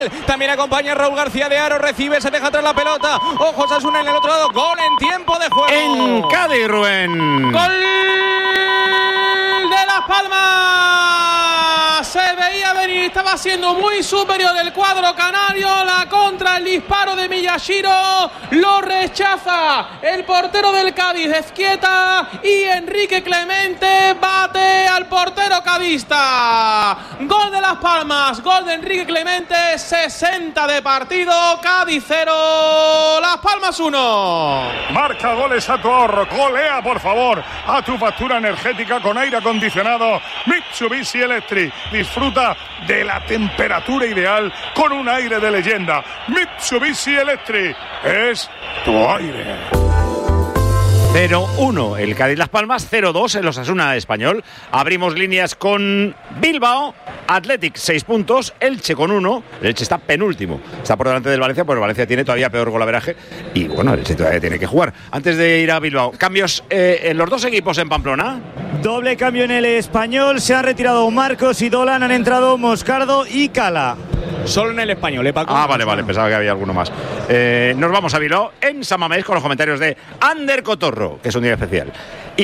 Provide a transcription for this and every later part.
También acompaña Raúl García de Aro, recibe, se deja atrás la pelota. Ojo, Osasuna en el otro lado, gol en tiempo de juego. En Cádiz, Rubén. Gol de Las Palmas. Se veía venir, estaba siendo muy superior el cuadro canario. La contra, el disparo de Miyashiro, lo rechaza el portero del Cádiz, Ezquieta, y Enrique Clemente bate al portero cadista. Gol de Las Palmas, gol de Enrique Clemente, 60 de partido, Cádiz 0, Las Palmas 1. Marca goles a tu ahorro, golea por favor a tu factura energética con aire acondicionado Mitsubishi Electric. Disfruta de la temperatura ideal con un aire de leyenda. Mitsubishi Electric es tu aire. 0-1 el Cádiz Las Palmas, 0-2 el Osasuna Español. Abrimos líneas con Bilbao, Athletic 6 puntos, Elche con 1. El Elche está penúltimo, está por delante del Valencia, porque Valencia tiene todavía peor golaveraje y bueno, el Elche todavía tiene que jugar. Antes de ir a Bilbao, cambios en los dos equipos en Pamplona. Doble cambio en el Español, se han retirado Marcos y Dolan, han entrado Moscardo y Cala. Solo en el Español, Paco. Vale, pensaba que había alguno más. Nos vamos a Bilbao en San Mamés con los comentarios de Ander Cotorro, que es un día especial,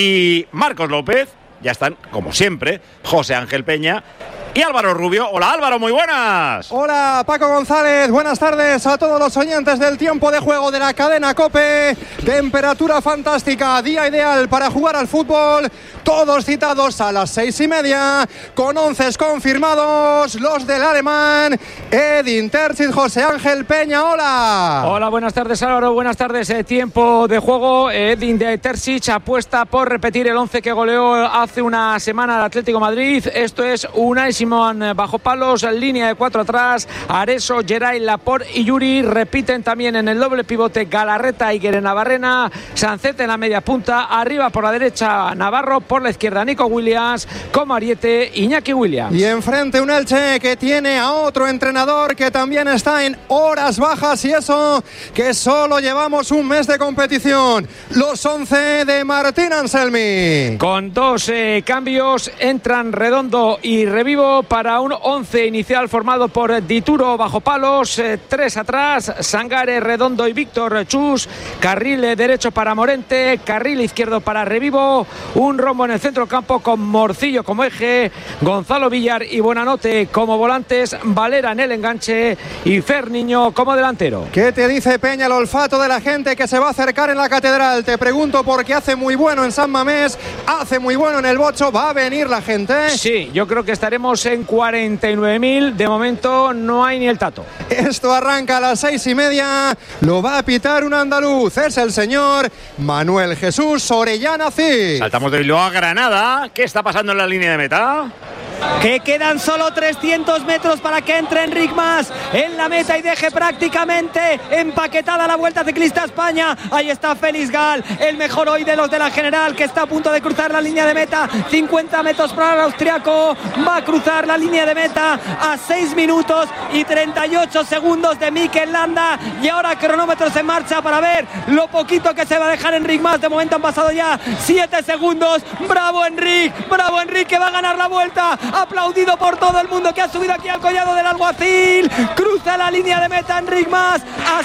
y Marcos López. Ya están, como siempre, José Ángel Peña y Álvaro Rubio. Hola Álvaro, muy buenas. Hola Paco González, buenas tardes a todos los oyentes del tiempo de juego de la cadena COPE. Temperatura fantástica, día ideal para jugar al fútbol. Todos citados a las 6:30, con 11 confirmados, los del alemán Edin Terzic. José Ángel Peña, hola. Hola, buenas tardes Álvaro, buenas tardes. Tiempo de juego, Edin Terzic apuesta por repetir el 11 que goleó hace una semana al Atlético Madrid. Esto es Unai Simón bajo palos, línea de 4 atrás, Areso, Geray, Laporte y Yuri. Repiten también en el doble pivote Galarreta y Guerenabarrena, Sancet en la media punta, arriba por la derecha Navarro, por la izquierda Nico Williams, como Ariete, Iñaki Williams. Y enfrente un Elche que tiene a otro entrenador que también está en horas bajas, y eso que solo llevamos un mes de competición. Los 11 de Martín Anselmi. Con dos cambios, entran Redondo y Revivo para un 11 inicial formado por Dituro bajo palos, 3 atrás, Sangare, Redondo y Víctor Chus, carril derecho para Morente, carril izquierdo para Revivo, un rombo en el centro del campo con Morcillo como eje, Gonzalo Villar y Buenanote como volantes, Valera en el enganche y Fer Niño como delantero. ¿Qué te dice Peña el olfato de la gente que se va a acercar en la Catedral? Te pregunto porque hace muy bueno en San Mamés, hace muy bueno en el Bocho. ¿Va a venir la gente? Sí, yo creo que estaremos en 49.000. De momento no hay ni el tato. Esto arranca a las 6:30. Lo va a pitar un andaluz. Es el señor Manuel Jesús Orellana Cid. Saltamos de Bilbao a Granada. ¿Qué está pasando en la línea de meta? Que quedan solo 300 metros para que entre Enric Mas en la meta y deje prácticamente empaquetada la Vuelta Ciclista a España. Ahí está Félix Gal, el mejor hoy de los de la general, que está a punto de cruzar la línea de meta. 50 metros para el austriaco, va a cruzar la línea de meta a 6 minutos y 38 segundos de Mikel Landa. Y ahora cronómetros en marcha para ver lo poquito que se va a dejar Enric Mas. De momento han pasado ya 7 segundos. Bravo Enric, que va a ganar la Vuelta. Aplaudido por todo el mundo que ha subido aquí al collado del Alguacil. Cruza la línea de meta Enric Mas a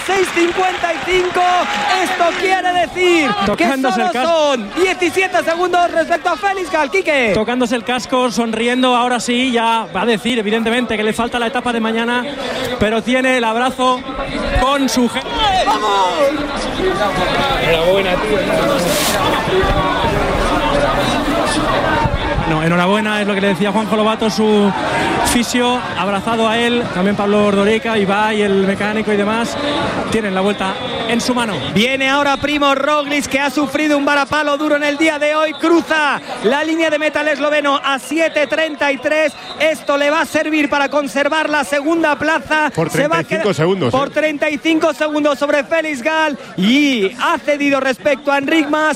6:55. Esto quiere decir tocándose que solo son 17 segundos respecto a Félix Gal. Quique, tocándose el casco, sonriendo. Ahora sí, ya va a decir evidentemente que le falta la etapa de mañana, pero tiene el abrazo con su gente. ¡Vamos! Enhorabuena, tío. No, enhorabuena, es lo que le decía Juanjo Lobato, su fisio, abrazado a él, también Pablo Ordorica, Ibai, el mecánico y demás, tienen la Vuelta en su mano. Viene ahora Primož Roglič, que ha sufrido un varapalo duro en el día de hoy, cruza la línea de meta el esloveno a 7:33, esto le va a servir para conservar la segunda plaza. Por 35 segundos. Por 35 segundos sobre Félix Gal, y ha cedido respecto a Enric Mas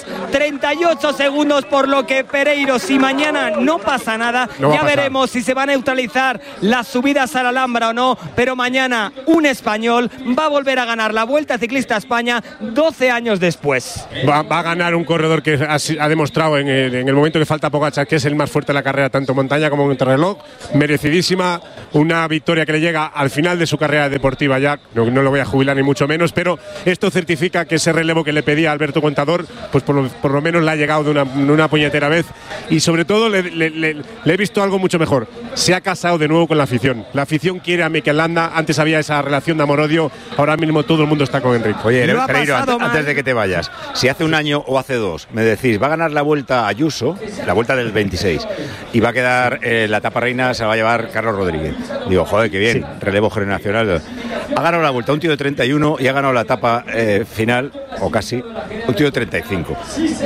38 segundos, por lo que Pereiro, si mañana no pasa nada, ya veremos si se va a neutralizar superar las subidas a la Alhambra o no, pero mañana un español va a volver a ganar la Vuelta Ciclista a España 12 años después. Va a ganar un corredor que ha demostrado en el momento que falta Pogačar que es el más fuerte de la carrera, tanto montaña como contrarreloj. Merecidísima, una victoria que le llega al final de su carrera deportiva ya, no lo voy a jubilar ni mucho menos, pero esto certifica que ese relevo que le pedía Alberto Contador, pues por lo menos le ha llegado de una puñetera vez, y sobre todo le he visto algo mucho mejor. Se ha casado de nuevo con la afición. La afición quiere a Mikel Landa. Antes había esa relación de amor-odio, ahora mismo todo el mundo está con Enric. Oye, Pereiro, antes de que te vayas, si hace un año o hace dos me decís, va a ganar la Vuelta Ayuso, la Vuelta del 26, y va a quedar la etapa reina, se va a llevar Carlos Rodríguez. Digo, joder, qué bien, sí. Relevo generacional. Ha ganado la Vuelta un tío de 31 y ha ganado la etapa final, o casi, un tío de 35.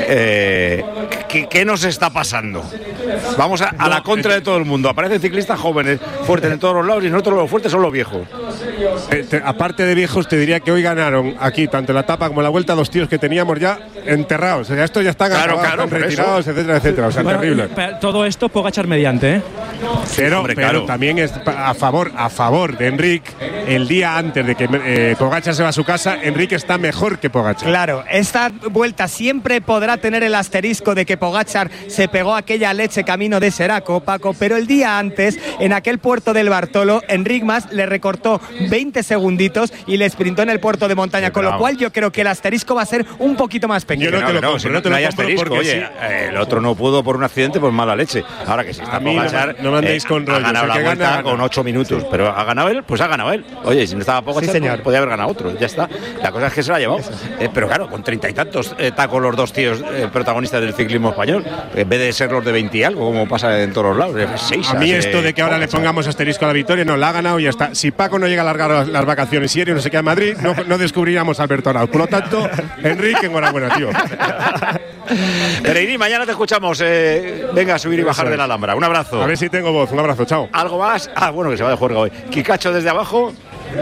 ¿Qué nos está pasando? Vamos a la contra de todo el mundo. Aparecen ciclistas jóvenes, fuertes de todos los lados, y nosotros los fuertes son los viejos. Aparte de viejos, te diría que hoy ganaron aquí, tanto la etapa como la Vuelta, dos tíos que teníamos ya enterrados. O sea, estos ya están retirados, etcétera, etcétera. O sea, bueno, terrible. Todo esto Pogačar mediante, ¿eh? Pero claro, también es a favor de Enric. El día antes de que Pogačar se va a su casa, Enric está mejor que Pogačar. Claro, esta Vuelta siempre podrá tener el asterisco de que Pogačar se pegó aquella leche camino de Seraco, Paco, pero el día antes, en aquel puerto del Bartolo, Enric Mas le recortó 20 segunditos y le sprintó en el puerto de montaña, sí, con lo cual yo creo que el asterisco va a ser un poquito más pequeño. Yo no hay asterisco, oye, el otro no pudo por un accidente, por mala leche. Ahora que si está Pogačar, no me andéis con rollos, ha ganado la Vuelta con 8 minutos, sí. Pero ha ganado él, pues ha ganado él. Oye, si no estaba Pogačar, sí, pues podía haber ganado otro, ya está. La cosa es que se lo ha llevado. Pero claro, con 30 y tantos tacos los dos tíos protagonistas del ciclismo español, en vez de ser los de 20 y algo, como pasa en todos los lados. 6, a mí esto de que ahora le pongamos asterisco a la victoria, no, la ha ganado y ya está. Si Paco no llega a alargar las vacaciones y Erio no se queda en Madrid, no descubriríamos a Alberto Arauz. Por lo tanto, Enrique, enhorabuena, tío. Pereirín, mañana te escuchamos. Venga a subir y bajar de la Alhambra. Un abrazo. A ver si tengo voz. Un abrazo, chao. ¿Algo más? Bueno, que se va de juerga hoy. Kikacho desde abajo.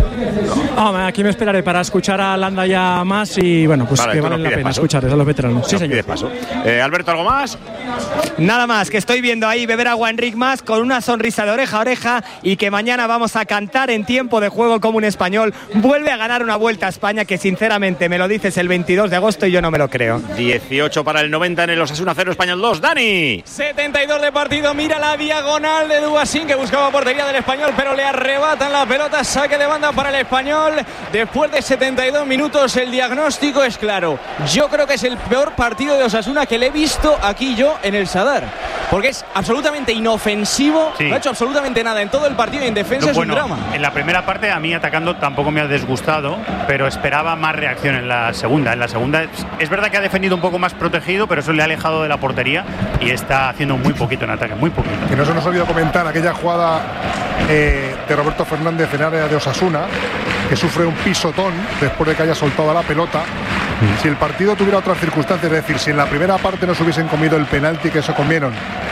Aquí me esperaré para escuchar a Landa ya más y bueno, pues vale, que vale la pena escucharles a los veteranos. Sí, señor. Paso. Alberto, ¿algo más? Nada más, que estoy viendo ahí beber agua Enric Mas con una sonrisa de oreja a oreja y que mañana vamos a cantar en tiempo de juego como un español. Vuelve a ganar una Vuelta a España que sinceramente me lo dices el 22 de agosto y yo no me lo creo. 18 para el 90 en el Osasuna 0 Español 2. Dani. 72 de partido, mira la diagonal de Duasín que buscaba portería del Español pero le arrebatan la pelota, saque de banda para el Español. Después de 72 minutos el diagnóstico es claro. Yo creo que es el peor partido de Osasuna que le he visto aquí yo en el Sadar, porque es absolutamente inofensivo, sí. No ha hecho absolutamente nada en todo el partido y en defensa es un drama. En la primera parte a mí atacando tampoco me ha desgustado, pero esperaba más reacción en la segunda. En la segunda es verdad que ha defendido un poco más protegido, pero eso le ha alejado de la portería y está haciendo muy poquito en ataque, muy poquito. Que no se nos olvidó comentar aquella jugada de Roberto Fernández en área de Osasuna, que sufre un pisotón después de que haya soltado la pelota. Si el partido tuviera otras circunstancias, es decir, si en la primera parte no se hubiesen comido el penalti que se comieron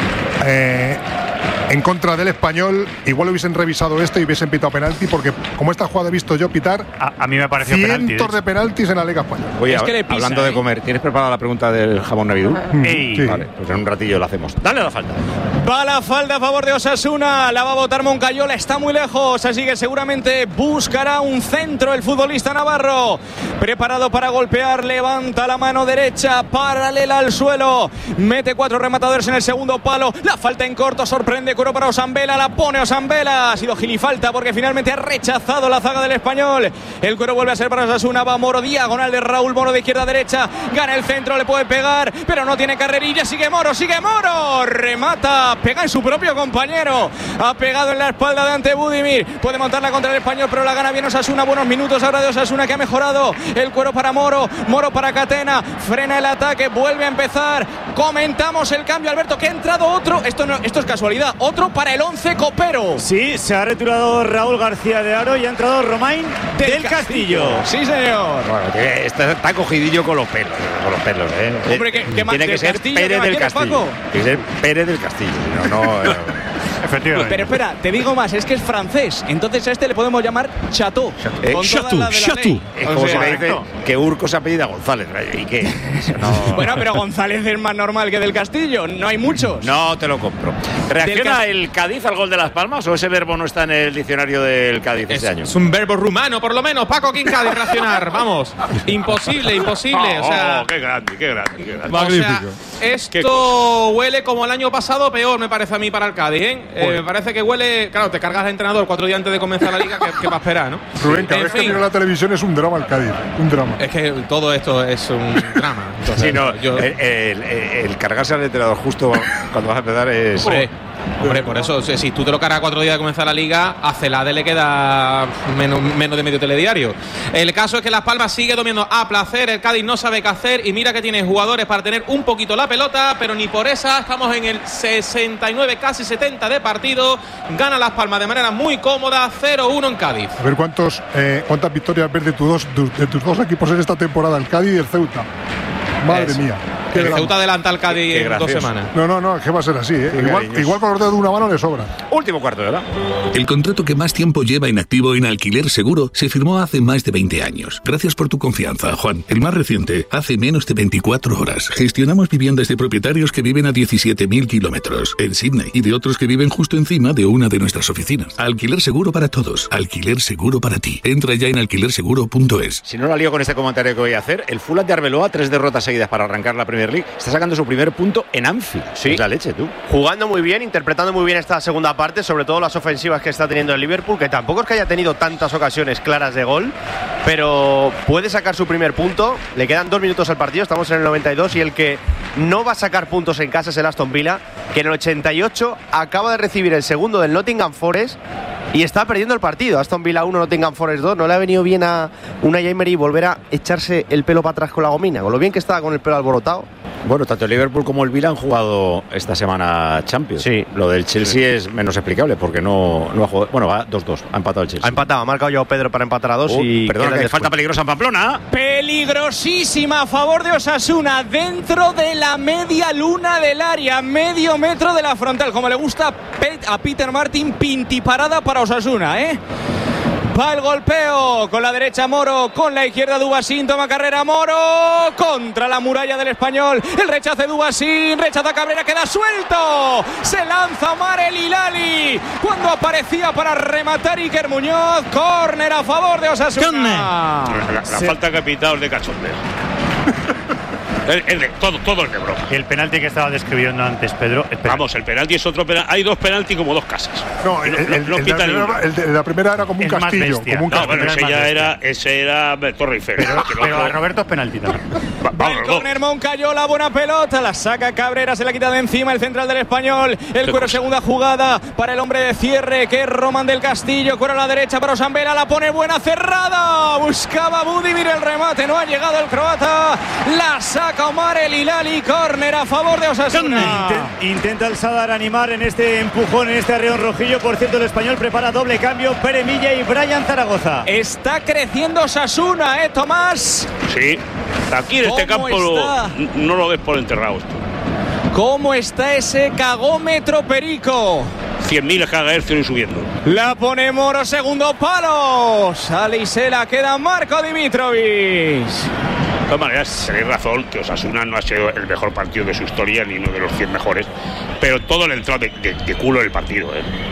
en contra del Español, igual hubiesen revisado esto y hubiesen pitado penalti, porque como esta jugada he visto yo pitar, a mí me pareció cientos de penaltis en la Liga Española. Oye, es que hablando de comer, ¿tienes preparada la pregunta del jamón navidú? Sí. Vale, pues en un ratillo la hacemos. Dale la falta. Va la falta a favor de Osasuna, la va a botar Moncayola, está muy lejos, así que seguramente buscará un centro el futbolista navarro. Preparado para golpear, levanta la mano derecha, paralela al suelo, mete 4 rematadores en el segundo palo, la falta en corto, sorprende Curo para Osambela, la pone Osambela, ha sido gilifalta porque finalmente ha rechazado la zaga del Español. El Curo vuelve a ser para Osasuna, va Moro, diagonal de Raúl Moro de izquierda a derecha, gana el centro, le puede pegar, pero no tiene carrerilla, sigue Moro, remata, pega en su propio compañero, ha pegado en la espalda de Ante Budimir, puede montarla contra el Español, pero la gana bien Osasuna. Buenos minutos ahora de Osasuna que ha mejorado. El Cuero para Moro, Moro para Catena, frena el ataque, vuelve a empezar. Comentamos el cambio, Alberto, que ha entrado otro, esto es casualidad, otro para el 11 copero. Sí, se ha retirado Raúl García de Aro y ha entrado Romain del Castillo. Sí, señor. Bueno, está cogidillo con los pelos, Hombre, ¿qué más? Tiene que ser Pérez del Castillo. Tiene que ser Pérez del Castillo. No. Efectivamente. Pero espera, te digo más, es que es francés. Entonces a este le podemos llamar Chateau. Con todas las de la ley. Es como se me dice que Urco se apellida González. ¿Y qué? No. Bueno, pero González es más normal que del Castillo. No hay muchos. No te lo compro. ¿Reacciona el Cádiz al gol de Las Palmas o ese verbo no está en el diccionario del Cádiz este año? Es un verbo rumano, por lo menos. Paco Quincadi, reaccionar. Vamos. Imposible. O sea, qué grande. Magnífico. O sea, esto huele como el año pasado, peor me parece a mí para el Cádiz, me parece que huele. Claro, te cargas al entrenador 4 días antes de comenzar la liga, que va a esperar, ¿no? Rubén, cada vez que miro la televisión es un drama el Cádiz. Un drama. Es que todo esto es un drama. Entonces, sí, no, el cargarse al entrenador justo cuando vas a empezar es. Hombre, por eso, si tú te lo cargas 4 días de comenzar la liga, a Celade le queda menos de medio telediario. El caso es que Las Palmas sigue dominando a placer, el Cádiz no sabe qué hacer y mira que tiene jugadores para tener un poquito la pelota, pero ni por esa. Estamos en el 69, casi 70 de partido. Gana Las Palmas de manera muy cómoda, 0-1 en Cádiz. A ver cuántas victorias ves de tus dos equipos en esta temporada, el Cádiz y el Ceuta. Madre mía. El Ceuta adelanta al Cádiz en 2 semanas. No, es que va a ser así, ¿eh? Igual con los dedos de una mano le sobra. Último cuarto de hora. El contrato que más tiempo lleva inactivo en Alquiler Seguro se firmó hace más de 20 años. Gracias por tu confianza, Juan. El más reciente, hace menos de 24 horas. Gestionamos viviendas de propietarios que viven a 17.000 kilómetros en Sydney y de otros que viven justo encima de una de nuestras oficinas. Alquiler Seguro para todos. Alquiler Seguro para ti. Entra ya en alquilerseguro.es. Si no la lío con este comentario que voy a hacer, el Fulham de Arbeloa, 3 derrotas seguidas para arrancar la Premier League, está sacando su primer punto en Anfield. Sí. Es la leche, tú. Jugando muy bien, interpretando muy bien esta segunda parte, sobre todo las ofensivas que está teniendo el Liverpool, que tampoco es que haya tenido tantas ocasiones claras de gol, pero puede sacar su primer punto. Le quedan 2 minutos al partido, estamos en el 92 y el que no va a sacar puntos en casa es el Aston Villa, que en el 88 acaba de recibir el segundo del Nottingham Forest y está perdiendo el partido. Aston Villa 1, Nottingham Forest 2. No le ha venido bien a Unai Emery volver a echarse el pelo para atrás con la gomina, con lo bien que estaba con el pelo alborotado. Bueno, tanto el Liverpool como el Villa han jugado esta semana Champions. Sí. Lo del Chelsea es menos explicable porque no ha jugado. Bueno, va 2-2. Ha empatado el Chelsea. Ha empatado, ha marcado Joao Pedro para empatar a 2 y. Perdón, que falta peligrosa en Pamplona. Peligrosísima a favor de Osasuna, dentro de la media luna del área, medio metro de la frontal, como le gusta a Peter Martin, pintiparada para Osasuna, Va el golpeo con la derecha Moro, con la izquierda Dubasín, toma carrera Moro contra la muralla del Español, el rechazo de Dubasín, rechaza Cabrera, queda suelto, se lanza Omar El Hilali cuando aparecía para rematar Iker Muñoz. Córner a favor de Osasuna. La falta que ha pitado es de cachondeo. Todo el de broma. Y el penalti que estaba describiendo antes, Pedro. Vamos, el penalti es otro penalti. Hay 2 penaltis como 2 casas. No, el de la primera era como un castillo. Como un castillo. Bueno, ese era Torre Eiffel. Pero a Roberto es penalti también. El córner Moncayola, buena pelota, la saca Cabrera, se la quita de encima el central del Español. El cuero, segunda jugada para el hombre de cierre, que es Román del Castillo. Cuero a la derecha para Osambela, la pone buena, cerrada. Buscaba Budimir el remate, no ha llegado el croata. La saca Omar El Hilali, córner a favor de Osasuna. Intenta el Sadar animar en este empujón, en este arreón rojillo. Por cierto, el Español prepara doble cambio, Pere Milla y Brian Zaragoza. Está creciendo Osasuna, Tomás. Sí, aquí en este campo no lo ves por enterrado esto. ¿Cómo está ese cagómetro Perico? 100.000 gigahercios y subiendo. La pone Moro, segundo palo. Sale y se la queda Marco Dimitrovic. De todas maneras, tenéis razón que Osasuna no ha sido el mejor partido de su historia, ni uno de los 100 mejores, pero todo le ha entrado de culo el partido,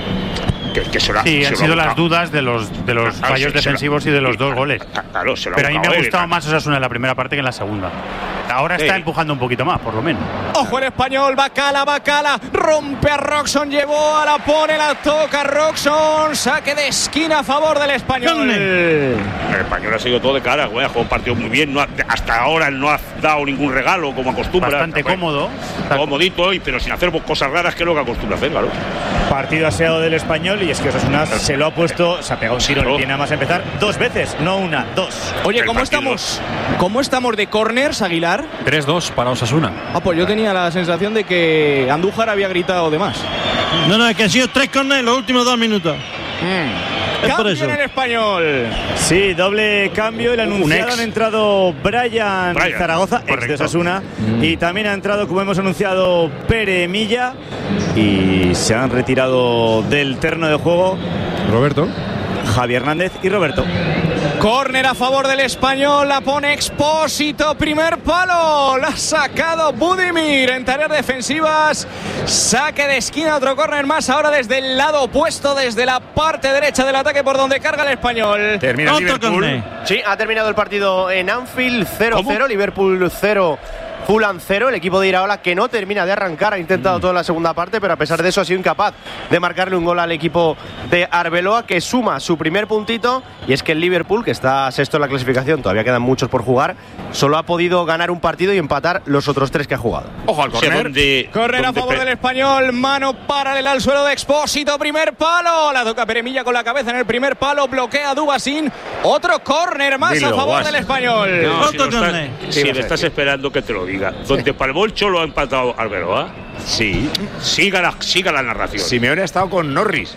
Sí, han sido las dudas de los fallos defensivos y de los 2 goles. Claro, pero a mí me ha gustado más Osasuna en la primera parte que en la segunda. Ahora está empujando un poquito más, por lo menos. Ojo el Español, Bacala, rompe a Roxon, llevó a la pone, la toca Roxon, saque de esquina a favor del Español. El Español ha sido todo de cara, güey, ha jugado un partido muy bien, hasta ahora no ha dado ningún regalo como acostumbra. Bastante cómodo. Comodito, pero sin hacer cosas raras, que es lo que acostumbra hacer, claro. Partido aseado del Español y es que Osasuna se lo ha puesto, se ha pegado un tiro en el pie nada más empezar 2 veces, no una, 2. Oye, ¿cómo estamos de corners, Aguilar? 3-2 para Osasuna. Pues yo tenía la sensación de que Andújar había gritado de más. No, es que han sido 3 corners en los últimos 2 minutos. Cambio en el Español. Sí, doble cambio. El anunciado han entrado Brian Zaragoza, ex de Osasuna, y también ha entrado, como hemos anunciado, Pere Milla. Y se han retirado del terreno de juego Roberto, Javi Hernández y Roberto. Córner a favor del Español, la pone Expósito, primer palo, la ha sacado Budimir en tareas defensivas, saque de esquina, otro córner más ahora desde el lado opuesto, desde la parte derecha del ataque por donde carga el Español. Termina Liverpool. Sí, ha terminado el partido en Anfield, 0-0, Liverpool 0. Fulham 0, el equipo de Iraola que no termina de arrancar, ha intentado toda la segunda parte, pero a pesar de eso ha sido incapaz de marcarle un gol al equipo de Arbeloa, que suma su primer puntito. Y es que el Liverpool, que está sexto en la clasificación, todavía quedan muchos por jugar, solo ha podido ganar un partido y empatar los otros 3 que ha jugado. Ojo al córner. Córner a favor del Español, mano paralela al suelo de Expósito, primer palo, la toca Peremilla con la cabeza en el primer palo, bloquea a Dubasín, otro córner más a favor del Español. No, si le estás esperando que te lo diga. Donde palmó el Cholo ha empatado Arbeloa. Sí. Siga la narración. Simeone ha estado con Norris.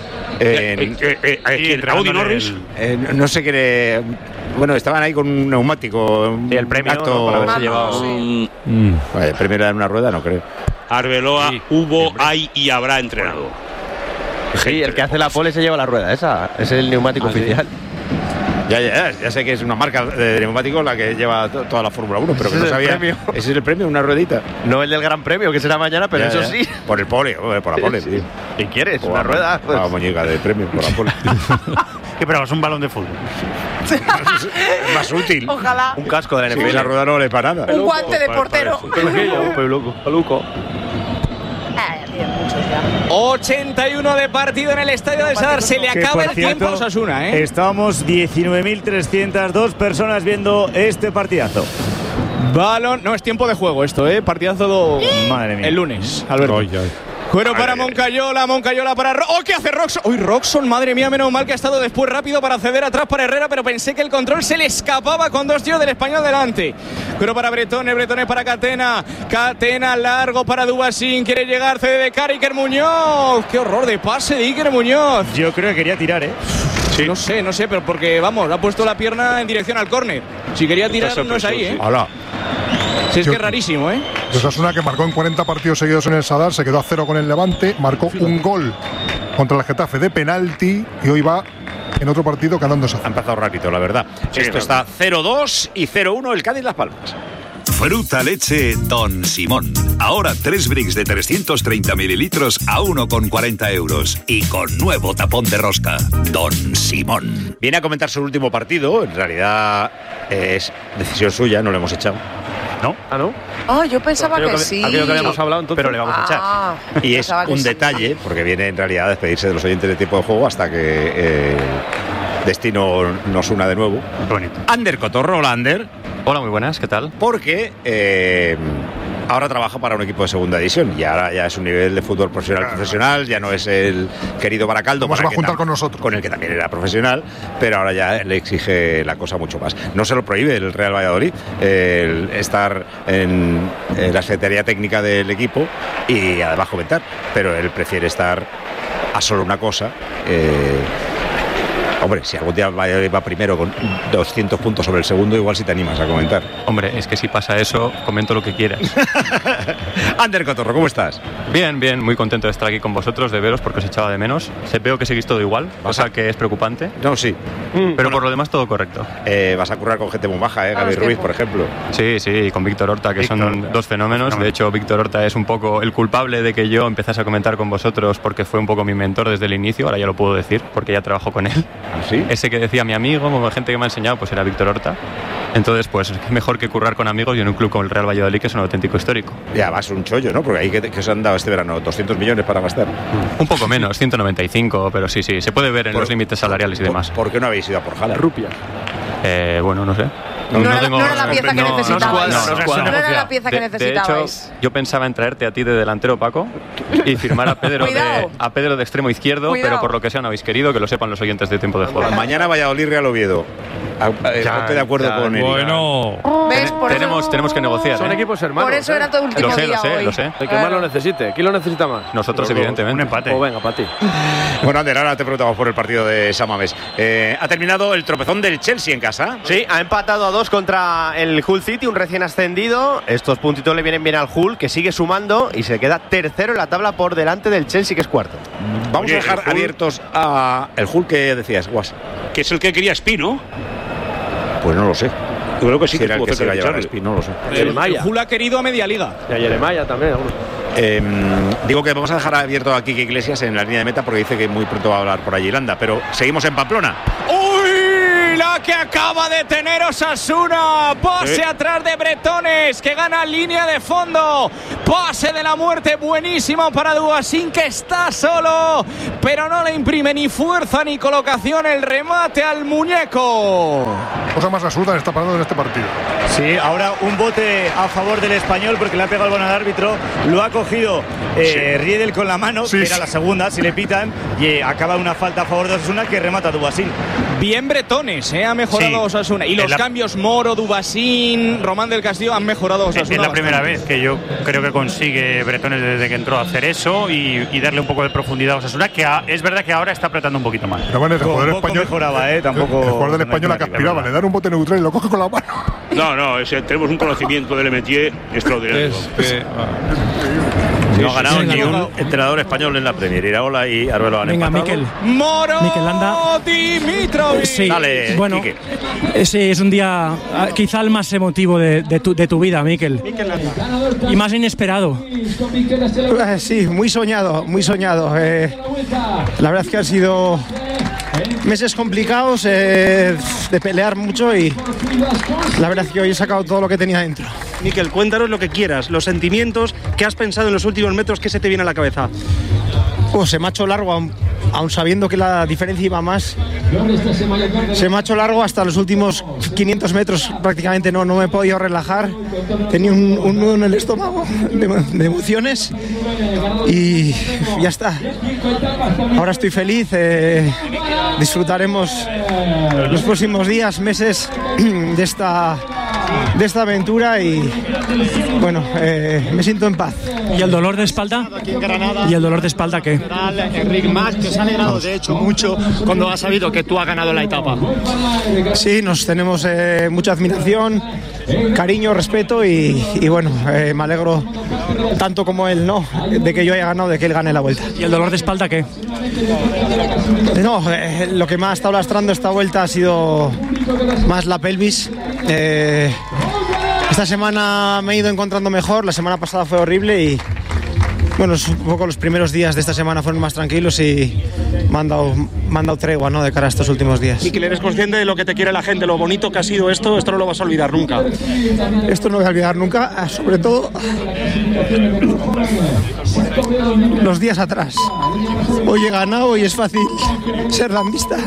Audi Norris. No sé qué. Bueno, estaban ahí con un neumático. Y el premio, acto, ¿no? Por haberse llevado. Vale, el premio era en una rueda, no creo. Arbeloa hay y habrá entrenado. Sí, el que hace la pole se lleva la rueda, esa es el neumático oficial. Ya sé que es una marca de neumáticos la que lleva toda la Fórmula 1, pero que no sabía. Ese es el premio, una ruedita. No el del Gran Premio, que será mañana, pero eso sí. Por el pole, por la pole, tío. ¿Qué quieres? Una rueda. Pues. Una muñeca de premio por la pole. ¿Qué pruebas? Un balón de fútbol. Es más útil. Ojalá. Un casco de la NFL. Sí, la rueda no vale para nada. Un guante de portero. Peluco. 81 de partido en el estadio de Sadar. Se le acaba el tiempo a Osasuna, ¿eh? Estábamos 19.302 personas viendo este partidazo. Balón, no es tiempo de juego esto, partidazo Madre mía. el lunes, Alberto. Cuero para Moncayola para ¡oh, qué hace Roxon! ¡Uy, Roxon! Madre mía, menos mal que ha estado después rápido para ceder atrás para Herrera, pero pensé que el control se le escapaba con 2 tíos del Español delante. Cuero para Bretones para Catena largo para Dubasín, quiere llegar, cede de cara Iker Muñoz. ¡Qué horror de pase de Iker Muñoz! Yo creo que quería tirar, Sí. No sé, pero porque, vamos, ha puesto la pierna en dirección al córner. Si quería tirar, no es ahí, Hola. Sí, es que es rarísimo, Osasuna, que marcó en 40 partidos seguidos en el Sadar, se quedó a 0 con el Levante, marcó un gol contra el Getafe de penalti y hoy va en otro partido ganando esa. Ha empezado rápido, la verdad. Esto está 0-2 y 0-1 el Cádiz Las Palmas. Fruta leche Don Simón. Ahora 3 bricks de 330 mililitros a 1,40 euros. Y con nuevo tapón de rosca. Don Simón. Viene a comentar su último partido. En realidad es decisión suya, no lo hemos echado. ¿No? ¿Ah, no? Oh, yo pensaba que sí. Aquello que habíamos hablado, entonces, pero le vamos a echar. Y es un detalle, porque viene en realidad a despedirse de los oyentes de tiempo de juego hasta que destino nos una de nuevo. Bonito. Ander Cotorro, hola Ander. Hola, muy buenas, ¿qué tal? Porque ahora trabaja para un equipo de segunda división y ahora ya es un nivel de fútbol profesional, ya no es el querido Baracaldo. ¿Cómo se va a juntar con nosotros? Con el que también era profesional, pero ahora ya le exige la cosa mucho más. No se lo prohíbe el Real Valladolid el estar en la secretaría técnica del equipo y además comentar, pero él prefiere estar a solo una cosa. Hombre, si algún día va primero con 200 puntos sobre el segundo, igual si te animas a comentar. Hombre, es que si pasa eso, comento lo que quieras. Ander Cotorro, ¿cómo estás? Bien, muy contento de estar aquí con vosotros, de veros, porque os echaba de menos. Veo que seguís todo igual, cosa que es preocupante. No, sí. Pero por lo demás todo correcto. Vas a currar con gente muy baja, Gaby Ruiz, por ejemplo. Sí, y con Víctor Horta, que son dos fenómenos. De hecho, Víctor Horta es un poco el culpable de que yo empezase a comentar con vosotros, porque fue un poco mi mentor desde el inicio. Ahora ya lo puedo decir, porque ya trabajo con él. ¿Sí? Ese que decía mi amigo, como gente que me ha enseñado, pues era Víctor Horta. Entonces, pues mejor que currar con amigos y en un club como el Real Valladolid, que es un auténtico histórico. Ya, vas un chollo, ¿no? Porque ahí que os han dado este verano 200 millones para gastar. Un poco menos, 195, pero sí, se puede ver en los límites salariales y demás. ¿Por qué no habéis ido a por Haaland? Rupias. Bueno, no sé. No era la pieza que necesitabais. No era la pieza que necesitabais. De hecho, yo pensaba en traerte a ti de delantero, Paco, y firmar a Pedro de extremo izquierdo, pero por lo que sea no habéis querido, que lo sepan los oyentes de tiempo de juego. Mañana Valladolid Real Oviedo. ponte de acuerdo con él. Bueno, ¿Ves? Por tenemos que negociar. Son equipos hermanos. Por eso era todo último día hoy. Lo sé. El que más lo necesite. ¿Quién lo necesita más? Nosotros, evidentemente. Un empate. Pues venga, para ti. Bueno, Ander, ahora te preguntamos por el partido de San Mamés. ¿Ha terminado el tropezón del Chelsea en casa? Sí, ha empatado a 2 contra el Hull City, un recién ascendido. Estos puntitos le vienen bien al Hull, que sigue sumando y se queda tercero en la tabla por delante del Chelsea, que es cuarto. Vamos a dejar abiertos a el Hull que decías, Guas. Que es el que quería Espino. Pues no lo sé. Yo creo que sí, que era el que se iba a llevar a Espino, no lo sé. El Hull ha querido a media liga. Y a Jeremiah también. Digo que vamos a dejar abierto a Quique Iglesias en la línea de meta porque dice que muy pronto va a hablar por allí Landa, pero seguimos en Pamplona. ¡Uy! La que acaba de tener Osasuna. Pase atrás de Bretones, que gana línea de fondo. Pase de la muerte buenísimo para Duasín, que está solo, pero no le imprime ni fuerza ni colocación el remate al muñeco. Cosa más absurda está parado en este partido. Sí, ahora un bote a favor del Español porque le ha pegado el balón al árbitro. Lo ha cogido Riedel con la mano, que era la segunda, si le pitan, y acaba una falta a favor de Osasuna que remata a Duasín. Bien Bretones, ha mejorado Osasuna. Y los cambios Moro, Dubasín, Román del Castillo han mejorado Osasuna. Es la primera vez que yo creo que consigue Bretones desde que entró a hacer eso y darle un poco de profundidad a Osasuna, que es verdad que ahora está apretando un poquito más. Pero bueno, el jugador español mejoraba, tampoco. El jugador del español la que aspiraba, le dan un bote neutral y lo coge con la mano. No, tenemos un conocimiento del Métier extraordinario. No ha ganado ni un entrenador español en la Premier. Iraola y Arbelo han Venga, empatado. Moro Landa. Dimitrovic. Sí, dale, bueno, sí, es un día quizá el más emotivo de tu vida, Mikel. Y más inesperado. Sí, muy soñado, muy soñado. La verdad es que han sido meses complicados, de pelear mucho, y la verdad es que hoy he sacado todo lo que tenía dentro. Mikel, cuéntanos lo que quieras, los sentimientos, ¿qué has pensado en los últimos metros? ¿Qué se te viene a la cabeza? Se me ha hecho largo, aun sabiendo que la diferencia iba más. Se me ha hecho largo hasta los últimos 500 metros, prácticamente no me he podido relajar. Tenía un nudo en el estómago de emociones y ya está. Ahora estoy feliz, disfrutaremos los próximos días, meses de esta aventura y bueno, me siento en paz. ¿Y el dolor de espalda? ¿Y el dolor de espalda qué? Enric Mas, que se ha alegrado de hecho mucho cuando ha sabido que tú has ganado la etapa. Sí, nos tenemos mucha admiración, cariño, respeto y bueno, me alegro tanto como él, ¿no? De que yo haya ganado, de que él gane la vuelta. ¿Y el dolor de espalda qué? No, lo que me ha estado lastrando esta vuelta ha sido más la pelvis. Esta semana me he ido encontrando mejor, la semana pasada fue horrible y bueno, un poco los primeros días de esta semana fueron más tranquilos y me han dado tregua, ¿no?, de cara a estos últimos días. Mikel, ¿eres consciente de lo que te quiere la gente, lo bonito que ha sido esto? Esto no lo vas a olvidar nunca. Esto no voy a olvidar nunca, sobre todo los días atrás. Hoy he ganado y es fácil ser landista.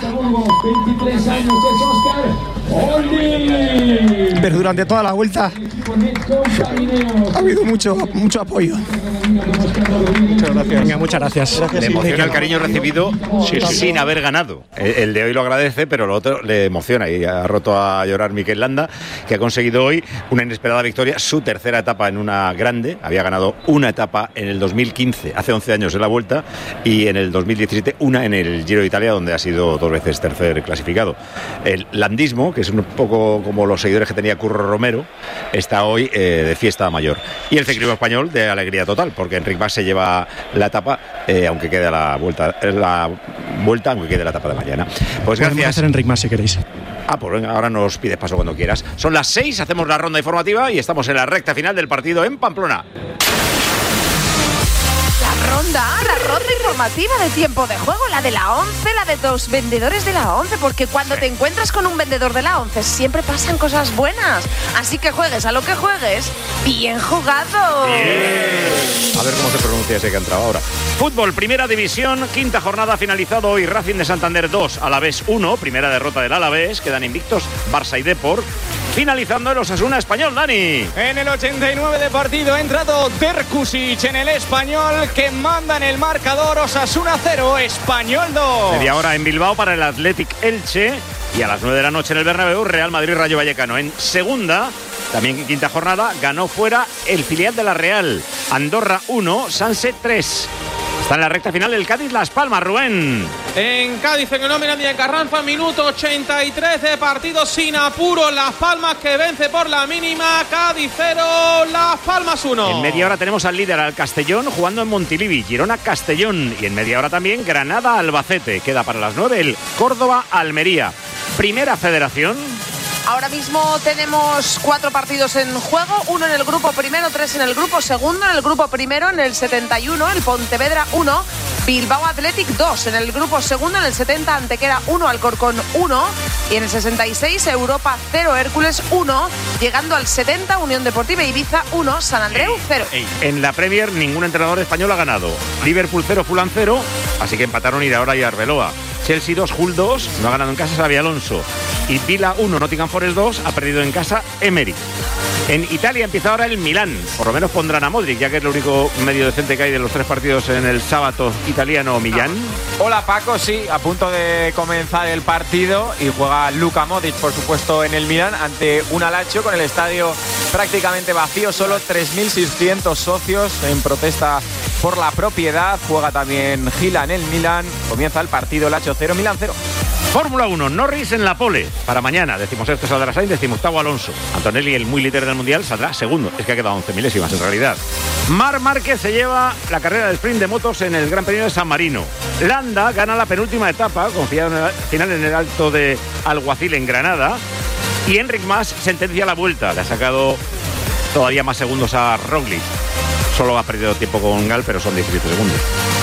Pero durante toda la vuelta ha habido mucho apoyo. Muchas gracias. Venga, muchas gracias. Le emociona el cariño recibido sin haber ganado. El de hoy lo agradece, pero lo otro le emociona y ha roto a llorar Mikel Landa, que ha conseguido hoy una inesperada victoria, su tercera etapa en una grande. Había ganado una etapa en el 2015, hace 11 años en la Vuelta, y en el 2017 una en el Giro de Italia, donde ha sido 2 veces tercer clasificado. El landismo, que es un poco como los seguidores que tenía Curro Romero, está hoy de fiesta mayor. Y el ciclismo español de alegría total, porque Enric Mas se lleva la etapa, aunque quede la vuelta, aunque quede la etapa de mañana. Pues gracias. Podemos hacer Enric Mas si queréis. Pues venga, ahora nos pides paso cuando quieras. Son las 6, hacemos la ronda informativa y estamos en la recta final del partido en Pamplona. La ronda informativa de tiempo de juego, la de la 11, la de los vendedores de la 11, porque cuando te encuentras con un vendedor de la 11 siempre pasan cosas buenas, así que juegues a lo que juegues, bien jugado. Bien. A ver cómo se pronuncia ese que ha entrado ahora. Fútbol, primera división, quinta jornada, finalizado hoy. Racing de Santander 2, Alavés 1, primera derrota del Alavés, quedan invictos Barça y Depor. Finalizando el Osasuna Español, Dani. En el 89 de partido ha entrado Terkusic en el Español, que manda en el marcador. Osasuna 0, Español 2. Media hora en Bilbao para el Athletic Elche. Y a las 9 de la noche en el Bernabéu, Real Madrid-Rayo Vallecano. En segunda, también quinta jornada, ganó fuera el filial de la Real. Andorra 1, Sanse 3. Está en la recta final el Cádiz-Las Palmas, Rubén. En Cádiz, en el Miranda y en Carranza, minuto 83 de partido sin apuro. Las Palmas que vence por la mínima. Cádiz 0, Las Palmas 1. En media hora tenemos al líder, al Castellón, jugando en Montilivi. Girona-Castellón. Y en media hora también Granada-Albacete. Queda para las 9 el Córdoba-Almería. Primera Federación. Ahora mismo tenemos 4 partidos en juego, 1 en el grupo primero, 3 en el grupo segundo. En el grupo primero, en el 71, el Pontevedra 1, Bilbao Athletic 2. En el grupo segundo, en el 70, Antequera 1, Alcorcón 1. Y en el 66, Europa 0, Hércules 1. Llegando al 70, Unión Deportiva Ibiza 1, San Andreu 0. En la Premier, ningún entrenador español ha ganado. Liverpool 0, Fulham 0. Así que empataron Iraola y Arbeloa. Chelsea 2, Hull 2, no ha ganado en casa Xabi Alonso. Y Vila 1, Nottingham Forest 2, ha perdido en casa Emery. En Italia empieza ahora el Milán, por lo menos pondrán a Modric, ya que es el único medio decente que hay de los 3 partidos en el sábado italiano Millán. Hola Paco, sí, a punto de comenzar el partido y juega Luka Modric, por supuesto, en el Milán ante un Lazio con el estadio prácticamente vacío, solo 3.600 socios en protesta por la propiedad. Juega también Gila en el Milán, comienza el partido, Lazio 0, Milán 0. Fórmula 1, Norris en la pole. Para mañana, 16º saldrá Sainz, 18º Alonso. Antonelli, el muy líder del Mundial, saldrá segundo. Es que ha quedado 11 milésimas en realidad. Marc Márquez se lleva la carrera de sprint de motos en el Gran Premio de San Marino. Landa gana la penúltima etapa, confiado en el final en el Alto de Alguacil en Granada. Y Enric Mas sentencia la vuelta. Le ha sacado todavía más segundos a Roglic. Solo ha perdido tiempo con Gal, pero son 17 segundos.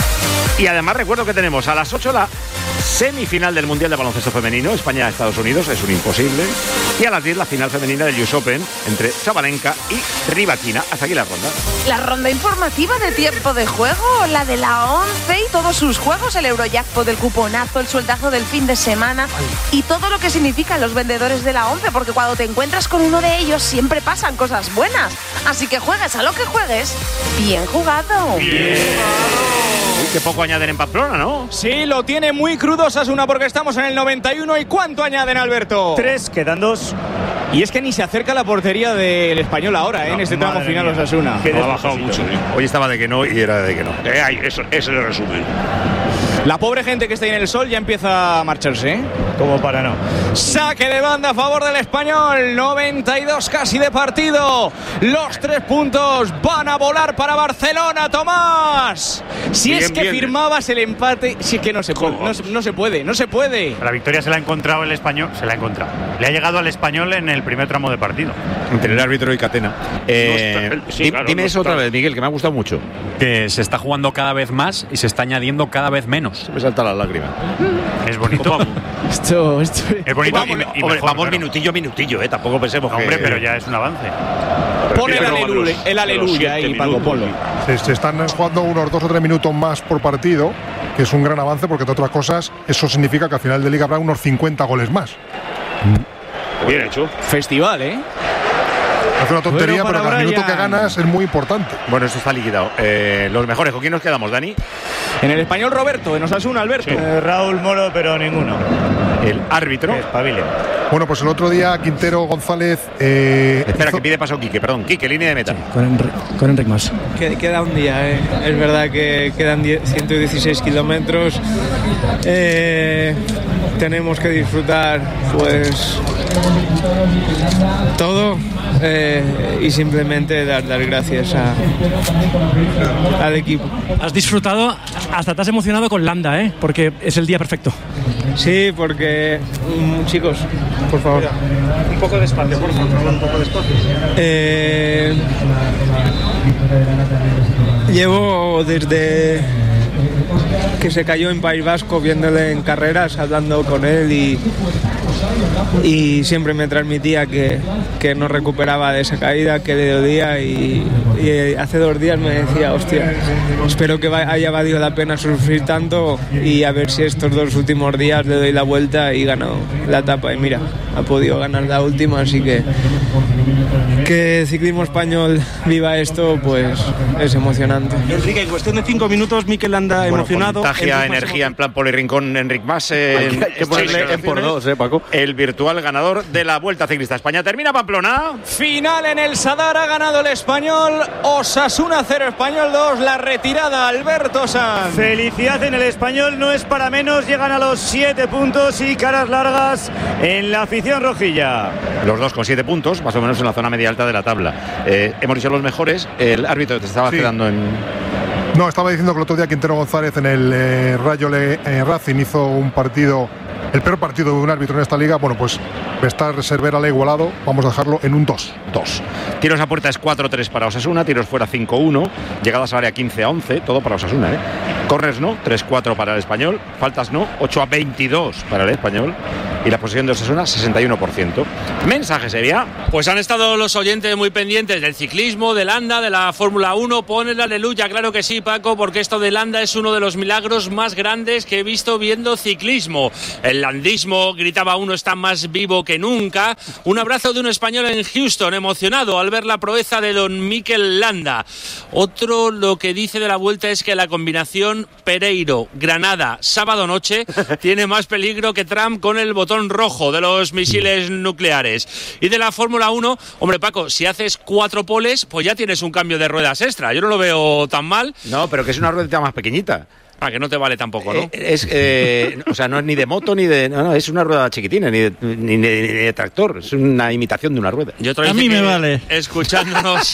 Y además recuerdo que tenemos a las 8 la semifinal del Mundial de Baloncesto Femenino, España-Estados Unidos, es un imposible. Y a las 10 la final femenina del US Open entre Sabalenka y Rybakina. Hasta aquí la ronda. La ronda informativa de tiempo de juego, la de la 11 y todos sus juegos, el Eurojackpot, el cuponazo, el sueldazo del fin de semana y todo lo que significan los vendedores de la 11, porque cuando te encuentras con uno de ellos siempre pasan cosas buenas. Así que juegues a lo que juegues, bien jugado. Bien. Uy, qué poco añaden en Pamplona, ¿no? Sí, lo tiene muy crudo Osasuna porque estamos en el 91. ¿Y cuánto añaden, Alberto? 3, quedan 2. Y es que ni se acerca la portería del Español ahora, en este tramo final Osasuna. Ha bajado mucho. Hoy estaba de que no y era de que no. Eso es el resumen. La pobre gente que está ahí en el sol ya empieza a marcharse, ¿eh? Como para no. Saque de banda a favor del Español. 92 casi de partido. Los 3 puntos van a volar para Barcelona, Tomás. Si bien, es que bien, firmabas el empate, si es que no se puede. No se puede. La victoria se la ha encontrado el Español. Se la ha encontrado. Le ha llegado al Español en el primer tramo de partido. Entre el árbitro y Catena. Dime eso otra vez, Miguel, que me ha gustado mucho. Que se está jugando cada vez más y se está añadiendo cada vez menos. Se me salta la lágrima. Es bonito. Esto es bonito. Vamos minutillo, tampoco pensemos que... Hombre, pero ya es un avance. Pon el aleluya ahí, Paco, ponlo. Se están jugando unos 2 o 3 minutos más por partido, que es un gran avance, porque entre otras cosas, eso significa que al final de liga habrá unos 50 goles más. Bien hecho. Festival, ¿eh? Es una tontería, pero cada minuto que ganas es muy importante. Bueno, esto está liquidado. Los mejores, ¿con quién nos quedamos, Dani? En el Español, Roberto, en Osasuna, Alberto. Sí. Raúl Moro, pero ninguno. El árbitro. Espabile. Bueno, pues el otro día Quintero González. Espera, que pide paso Quique, perdón. Quique, línea de meta. Sí, con Enric Mas. Queda un día, es verdad que quedan 116 kilómetros. Tenemos que disfrutar, pues, todo. Y simplemente dar gracias al equipo. Has disfrutado, hasta te has emocionado con Landa, porque es el día perfecto. Sí, porque chicos, por favor, un poco de espacio, por favor, un poco de espacio. Llevo desde que se cayó en País Vasco viéndole en carreras, hablando con él y siempre me transmitía que no recuperaba de esa caída, que le dolía y hace 2 días me decía, hostia, espero que haya valido la pena sufrir tanto y a ver si estos 2 últimos días le doy la vuelta y gano la etapa. Y mira, ha podido ganar la última, así que el ciclismo español viva esto, pues es emocionante. Enrique, en cuestión de 5 minutos, Mikel Landa emocionado. Contagia energía en plan Poli Rincón, Enric Mas. Hay que ponerle en por 2, Paco. Paco. El virtual ganador de la Vuelta Ciclista España. Termina Pamplona. Final en el Sadar, ha ganado el Español. Osasuna 0, Español 2. La retirada, Alberto Sanz. Felicidad en el Español, no es para menos. Llegan a los 7 puntos y caras largas en la afición rojilla. Los dos con 7 puntos, más o menos en la zona media alta de la tabla. Hemos dicho los mejores. El árbitro te estaba quedando en... No, estaba diciendo que el otro día Quintero González en el Rayo Racing hizo un partido, el peor partido de un árbitro en esta liga. Bueno, pues Vestar Cervera le ha igualado, vamos a dejarlo en un 2. Tiros a puerta es 4-3 para Osasuna, tiros fuera 5-1, llegadas al área 15-11, todo para Osasuna, ¿eh? Corners no, 3-4 para el Español, faltas no, 8-22 para el Español, y la posesión de Osasuna 61%. Mensaje sería. Pues han estado los oyentes muy pendientes del ciclismo, del Landa, de la Fórmula 1. Ponen la aleluya, claro que sí, Paco, porque esto del Landa es uno de los milagros más grandes que he visto viendo ciclismo. El landismo, gritaba uno, está más vivo que nunca. Un abrazo de un español en Houston, emocionado al ver la proeza de don Mikel Landa. Otro lo que dice de la Vuelta es que la combinación Pereiro-Granada sábado noche tiene más peligro que Trump con el botón rojo de los misiles nucleares. Y de la Fórmula 1, hombre, Paco, si haces 4 poles, pues ya tienes un cambio de ruedas extra. Yo no lo veo tan mal. No, pero que es una ruedita más pequeñita. Ah, que no te vale tampoco, ¿no? O sea, no es ni de moto ni de... No, es una rueda chiquitina, ni de tractor. Es una imitación de una rueda. A mí me vale. Escuchándonos...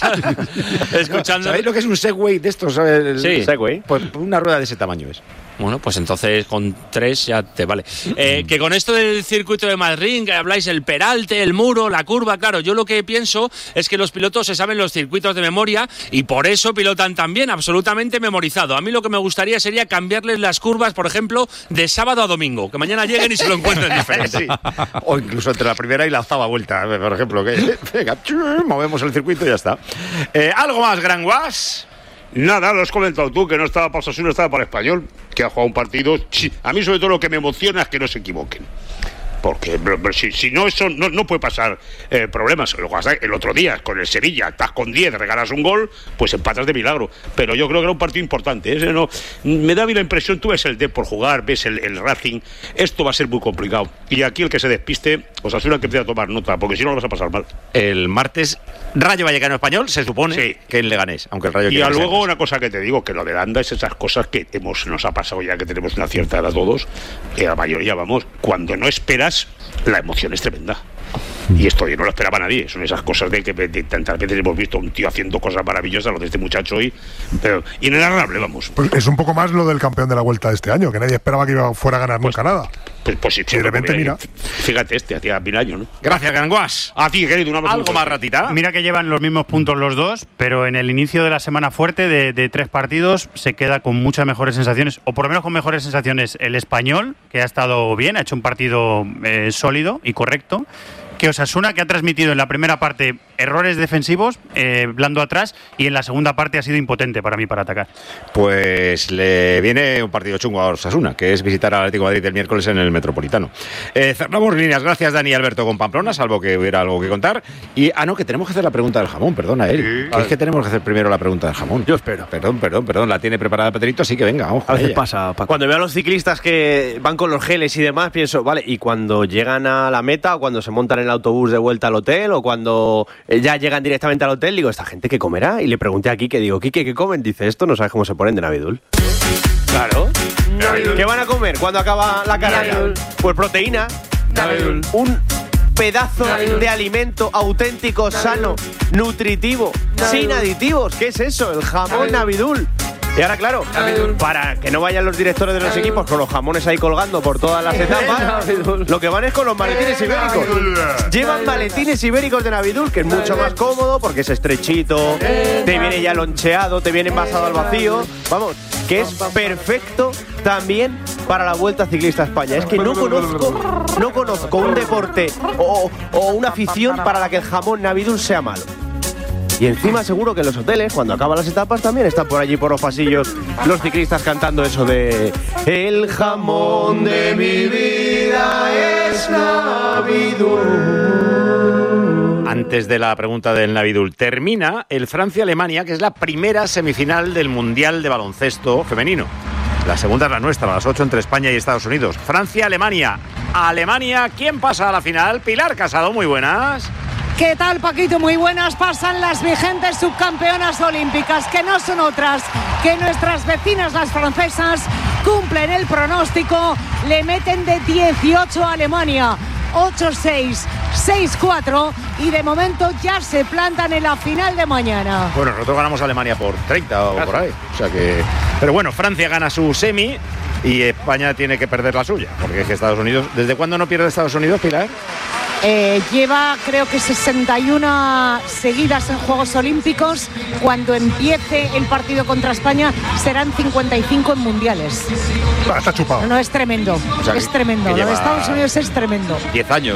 ¿Sabéis lo que es un Segway de estos? Sí. Segway. Pues una rueda de ese tamaño es. Bueno, pues entonces con 3 ya te vale. Que con esto del circuito de Madrid, que habláis el peralte, el muro, la curva, claro, yo lo que pienso es que los pilotos se saben los circuitos de memoria y por eso pilotan tan bien, absolutamente memorizado. A mí lo que me gustaría sería cambiarles las curvas, por ejemplo, de sábado a domingo, que mañana lleguen y se lo encuentren diferente. Sí. O incluso entre la primera y la octava vuelta, por ejemplo, que venga, movemos el circuito y ya está. ¿Algo más, Gran Guas? Nada, lo has comentado tú, que no estaba para Osasuna, estaba para Español, que ha jugado un partido. A mí sobre todo lo que me emociona es que no se equivoquen. Porque si no, eso no puede pasar problemas. El otro día con el Sevilla, estás con 10, regalas un gol, pues empatas de milagro. Pero yo creo que era un partido importante. Me da a mí la impresión, tú ves el D por jugar, ves el Racing, esto va a ser muy complicado. Y aquí el que se despiste, Osasuna que empieza a tomar nota, porque si no lo vas a pasar mal. El martes, Rayo Vallecano Español, se supone que en Leganés, aunque el Rayo... Y luego una cosa que te digo, que lo de Landa es esas cosas que nos ha pasado ya que tenemos una cierta edad todos, que la mayoría, vamos, cuando no esperas, la emoción es tremenda. Y esto yo no lo esperaba nadie. Son esas cosas de que tantas veces hemos visto a un tío haciendo cosas maravillosas, lo de este muchacho hoy, pero inenarrable, vamos. Pues es un poco más lo del campeón de la Vuelta de este año, que nadie esperaba que fuera a ganar nunca nada. Pues sí, y de repente, mira. Fíjate hacía 1000 años, ¿no? Gracias, Ganguas. A ti, querido, ¿Algo más, Ratita? Mira que llevan los mismos puntos los dos, pero en el inicio de la semana fuerte de 3 partidos se queda con muchas mejores sensaciones, o por lo menos con mejores sensaciones el Español, que ha estado bien, ha hecho un partido sólido y correcto, que Osasuna, que ha transmitido en la primera parte errores defensivos, blando atrás, y en la segunda parte ha sido impotente para mí para atacar. Pues le viene un partido chungo a Osasuna, que es visitar al Atlético de Madrid el miércoles en el Metropolitano. Cerramos líneas. Gracias, Dani y Alberto, con Pamplona, salvo que hubiera algo que contar. Y, no, que tenemos que hacer la pregunta del jamón, perdona, él. Es que tenemos que hacer primero la pregunta del jamón. Yo espero. Perdón, la tiene preparada Pedrito, así que venga, vamos. A veces pasa, Paco. Cuando veo a los ciclistas que van con los geles y demás, pienso, vale, y cuando llegan a la meta, o cuando se montan en el autobús de vuelta al hotel, o cuando ya llegan directamente al hotel, digo, ¿esta gente qué comerá? Y le pregunté a Quique, digo, Quique, ¿qué comen? Dice, esto no sabes cómo se ponen de Navidul. Claro. Navidul. ¿Qué van a comer cuando acaba la carrera? Pues proteína. Navidul. Un pedazo de alimento auténtico, sano, nutritivo, sin aditivos. ¿Qué es eso? El jamón Navidul. Y ahora, claro, para que no vayan los directores de los equipos con los jamones ahí colgando por todas las etapas, lo que van es con los maletines ibéricos. Llevan maletines ibéricos de Navidul, que es mucho más cómodo porque es estrechito, te viene ya loncheado, te viene envasado al vacío. Vamos, que es perfecto también para la Vuelta Ciclista a España. Es que no conozco un deporte o una afición para la que el jamón Navidul sea malo. Y encima seguro que en los hoteles, cuando acaban las etapas, también están por allí por los pasillos los ciclistas cantando eso de el jamón de mi vida es Navidul. Antes de la pregunta del Navidul, termina el Francia-Alemania, que es la primera semifinal del Mundial de Baloncesto Femenino. La segunda es la nuestra, a las 8 entre España y Estados Unidos. Francia-Alemania. Alemania. ¿Quién pasa a la final? Pilar Casado, muy buenas. ¿Qué tal, Paquito? Muy buenas. Pasan las vigentes subcampeonas olímpicas, que no son otras que nuestras vecinas, las francesas. Cumplen el pronóstico, le meten de 18 a Alemania. 8-6, 6-4 y de momento ya se plantan en la final de mañana. Bueno, nosotros ganamos a Alemania por 30 o por ahí. O sea que... Pero bueno, Francia gana su semi y España tiene que perder la suya. Porque es que Estados Unidos... ¿Desde cuándo no pierde Estados Unidos, Pilar? Lleva, creo que 61 seguidas en Juegos Olímpicos. Cuando empiece el partido contra España serán 55 en mundiales. Está chupado. No, es tremendo. O sea, es tremendo. Lo de Estados Unidos es tremendo. 10 años.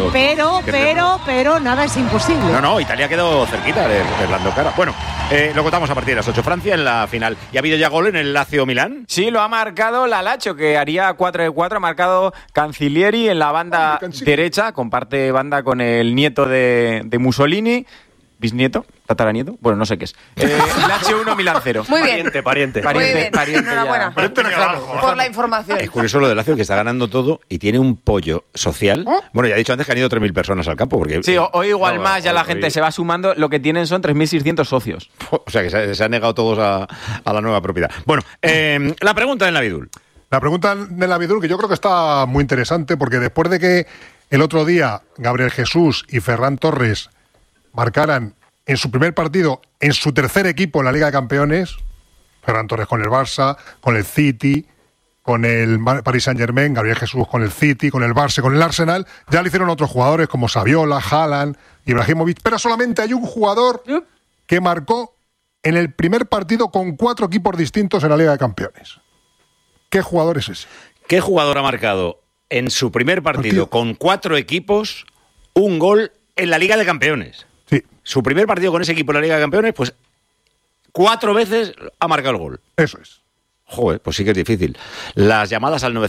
Pero nada es imposible. No, Italia quedó cerquita de Lando Cara. Bueno, lo contamos a partir de las 8. Francia en la final. ¿Y ha habido ya gol en el Lazio-Milán? Sí, lo ha marcado la Lazio, que haría 4 de 4. Ha marcado Cancellieri en la banda derecha. Comparte banda con el nieto de Mussolini. ¿Bisnieto? ¿Tataranieto? Bueno, no sé qué es. Lazio 1, Milán 0. Muy bien. Pariente. Muy bien. Enhorabuena por la información. Es curioso lo de Lazio, que está ganando todo y tiene un pollo social. Bueno, ya he dicho antes que han ido 3.000 personas al campo. Porque, sí, hoy igual más, ya la gente se va sumando. Lo que tienen son 3.600 socios. O sea, que se han negado todos a la nueva propiedad. Bueno, la pregunta de Navidul. La pregunta de Navidul, que yo creo que está muy interesante, porque después de que el otro día Gabriel Jesús y Ferran Torres marcaran en su primer partido, en su tercer equipo en la Liga de Campeones, Ferran Torres con el Barça, con el City, con el Paris Saint-Germain, Gabriel Jesús con el City, con el Barça, con el Arsenal, ya lo hicieron otros jugadores como Saviola, Haaland, Ibrahimovic, pero solamente hay un jugador que marcó en el primer partido con 4 equipos distintos en la Liga de Campeones. ¿Qué jugador es ese? ¿Qué jugador ha marcado en su primer partido con 4 equipos un gol en la Liga de Campeones? Sí. Su primer partido con ese equipo en la Liga de Campeones, pues 4 veces ha marcado el gol. Eso es. Joder, pues sí que es difícil. Las llamadas al